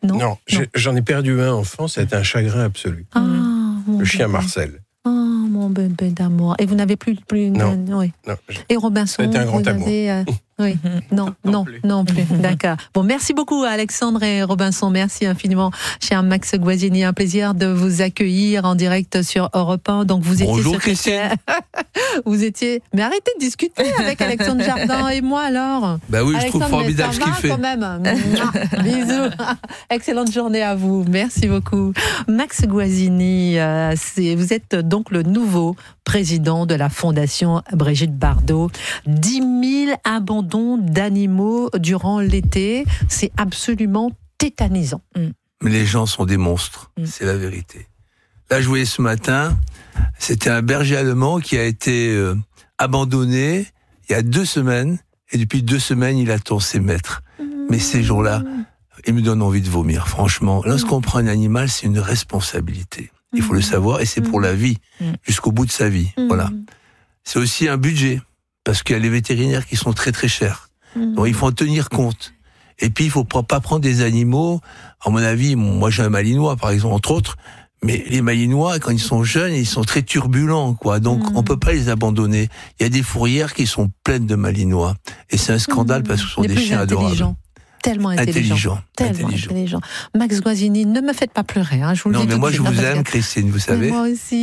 Speaker 5: Non,
Speaker 6: non, non. J'en ai perdu un enfant, c'était un chagrin absolu.
Speaker 5: Ah,
Speaker 6: le chien Marcel.
Speaker 5: Oh, mon bébé d'amour. Et vous n'avez plus... plus
Speaker 6: non.
Speaker 5: De... Oui.
Speaker 6: non.
Speaker 5: Et Robinson,
Speaker 6: c'était un grand
Speaker 5: vous
Speaker 6: amour.
Speaker 5: avez, euh... Oui, non, non, non plus. Non plus. D'accord. Bon, merci beaucoup Alexandre et Robinson. Merci infiniment, cher Max Guazzini. Un plaisir de vous accueillir en direct sur Europe un. Donc vous étiez
Speaker 3: Bonjour Christine.
Speaker 5: Vous étiez. Mais arrêtez de discuter avec Alexandre Jardin et moi alors.
Speaker 3: Bah oui, Alexandre, je trouve formidable ce qu'il fait.
Speaker 5: Quand même. Bisous. Excellente journée à vous. Merci beaucoup, Max Guazzini. Euh, c'est, vous êtes donc le nouveau président de la Fondation Brigitte Bardot. dix mille abandons d'animaux durant l'été, c'est absolument tétanisant.
Speaker 3: Mais les gens sont des monstres, mm. c'est la vérité. Là, je voyais ce matin, c'était un berger allemand qui a été euh, abandonné il y a deux semaines, et depuis deux semaines, il attend ses maîtres. Mm. Mais ces jours-là, ils me donnent envie de vomir, franchement. Lorsqu'on mm. prend un animal, c'est une responsabilité. Il faut mm. le savoir, et c'est mm. pour la vie, mm. jusqu'au bout de sa vie. Mm. Voilà. C'est aussi un budget. Parce qu'il y a les vétérinaires qui sont très très chers. Mmh. Donc il faut en tenir compte. Et puis il faut pas prendre des animaux, à mon avis, moi j'ai un malinois par exemple, entre autres, mais les malinois, quand ils sont jeunes, ils sont très turbulents, quoi. Donc mmh. on peut pas les abandonner. Il y a des fourrières qui sont pleines de malinois. Et c'est un scandale mmh. parce que ce sont
Speaker 5: les
Speaker 3: des chiens adorables.
Speaker 5: Tellement intelligent.
Speaker 3: Intelligent.
Speaker 5: Tellement intelligent. Max Guazzini, ne me faites pas pleurer, hein, je vous le
Speaker 3: non,
Speaker 5: dis
Speaker 3: mais moi
Speaker 5: de
Speaker 3: je
Speaker 5: suite,
Speaker 3: vous
Speaker 5: hein,
Speaker 3: aime, Christine, vous savez.
Speaker 5: Moi aussi.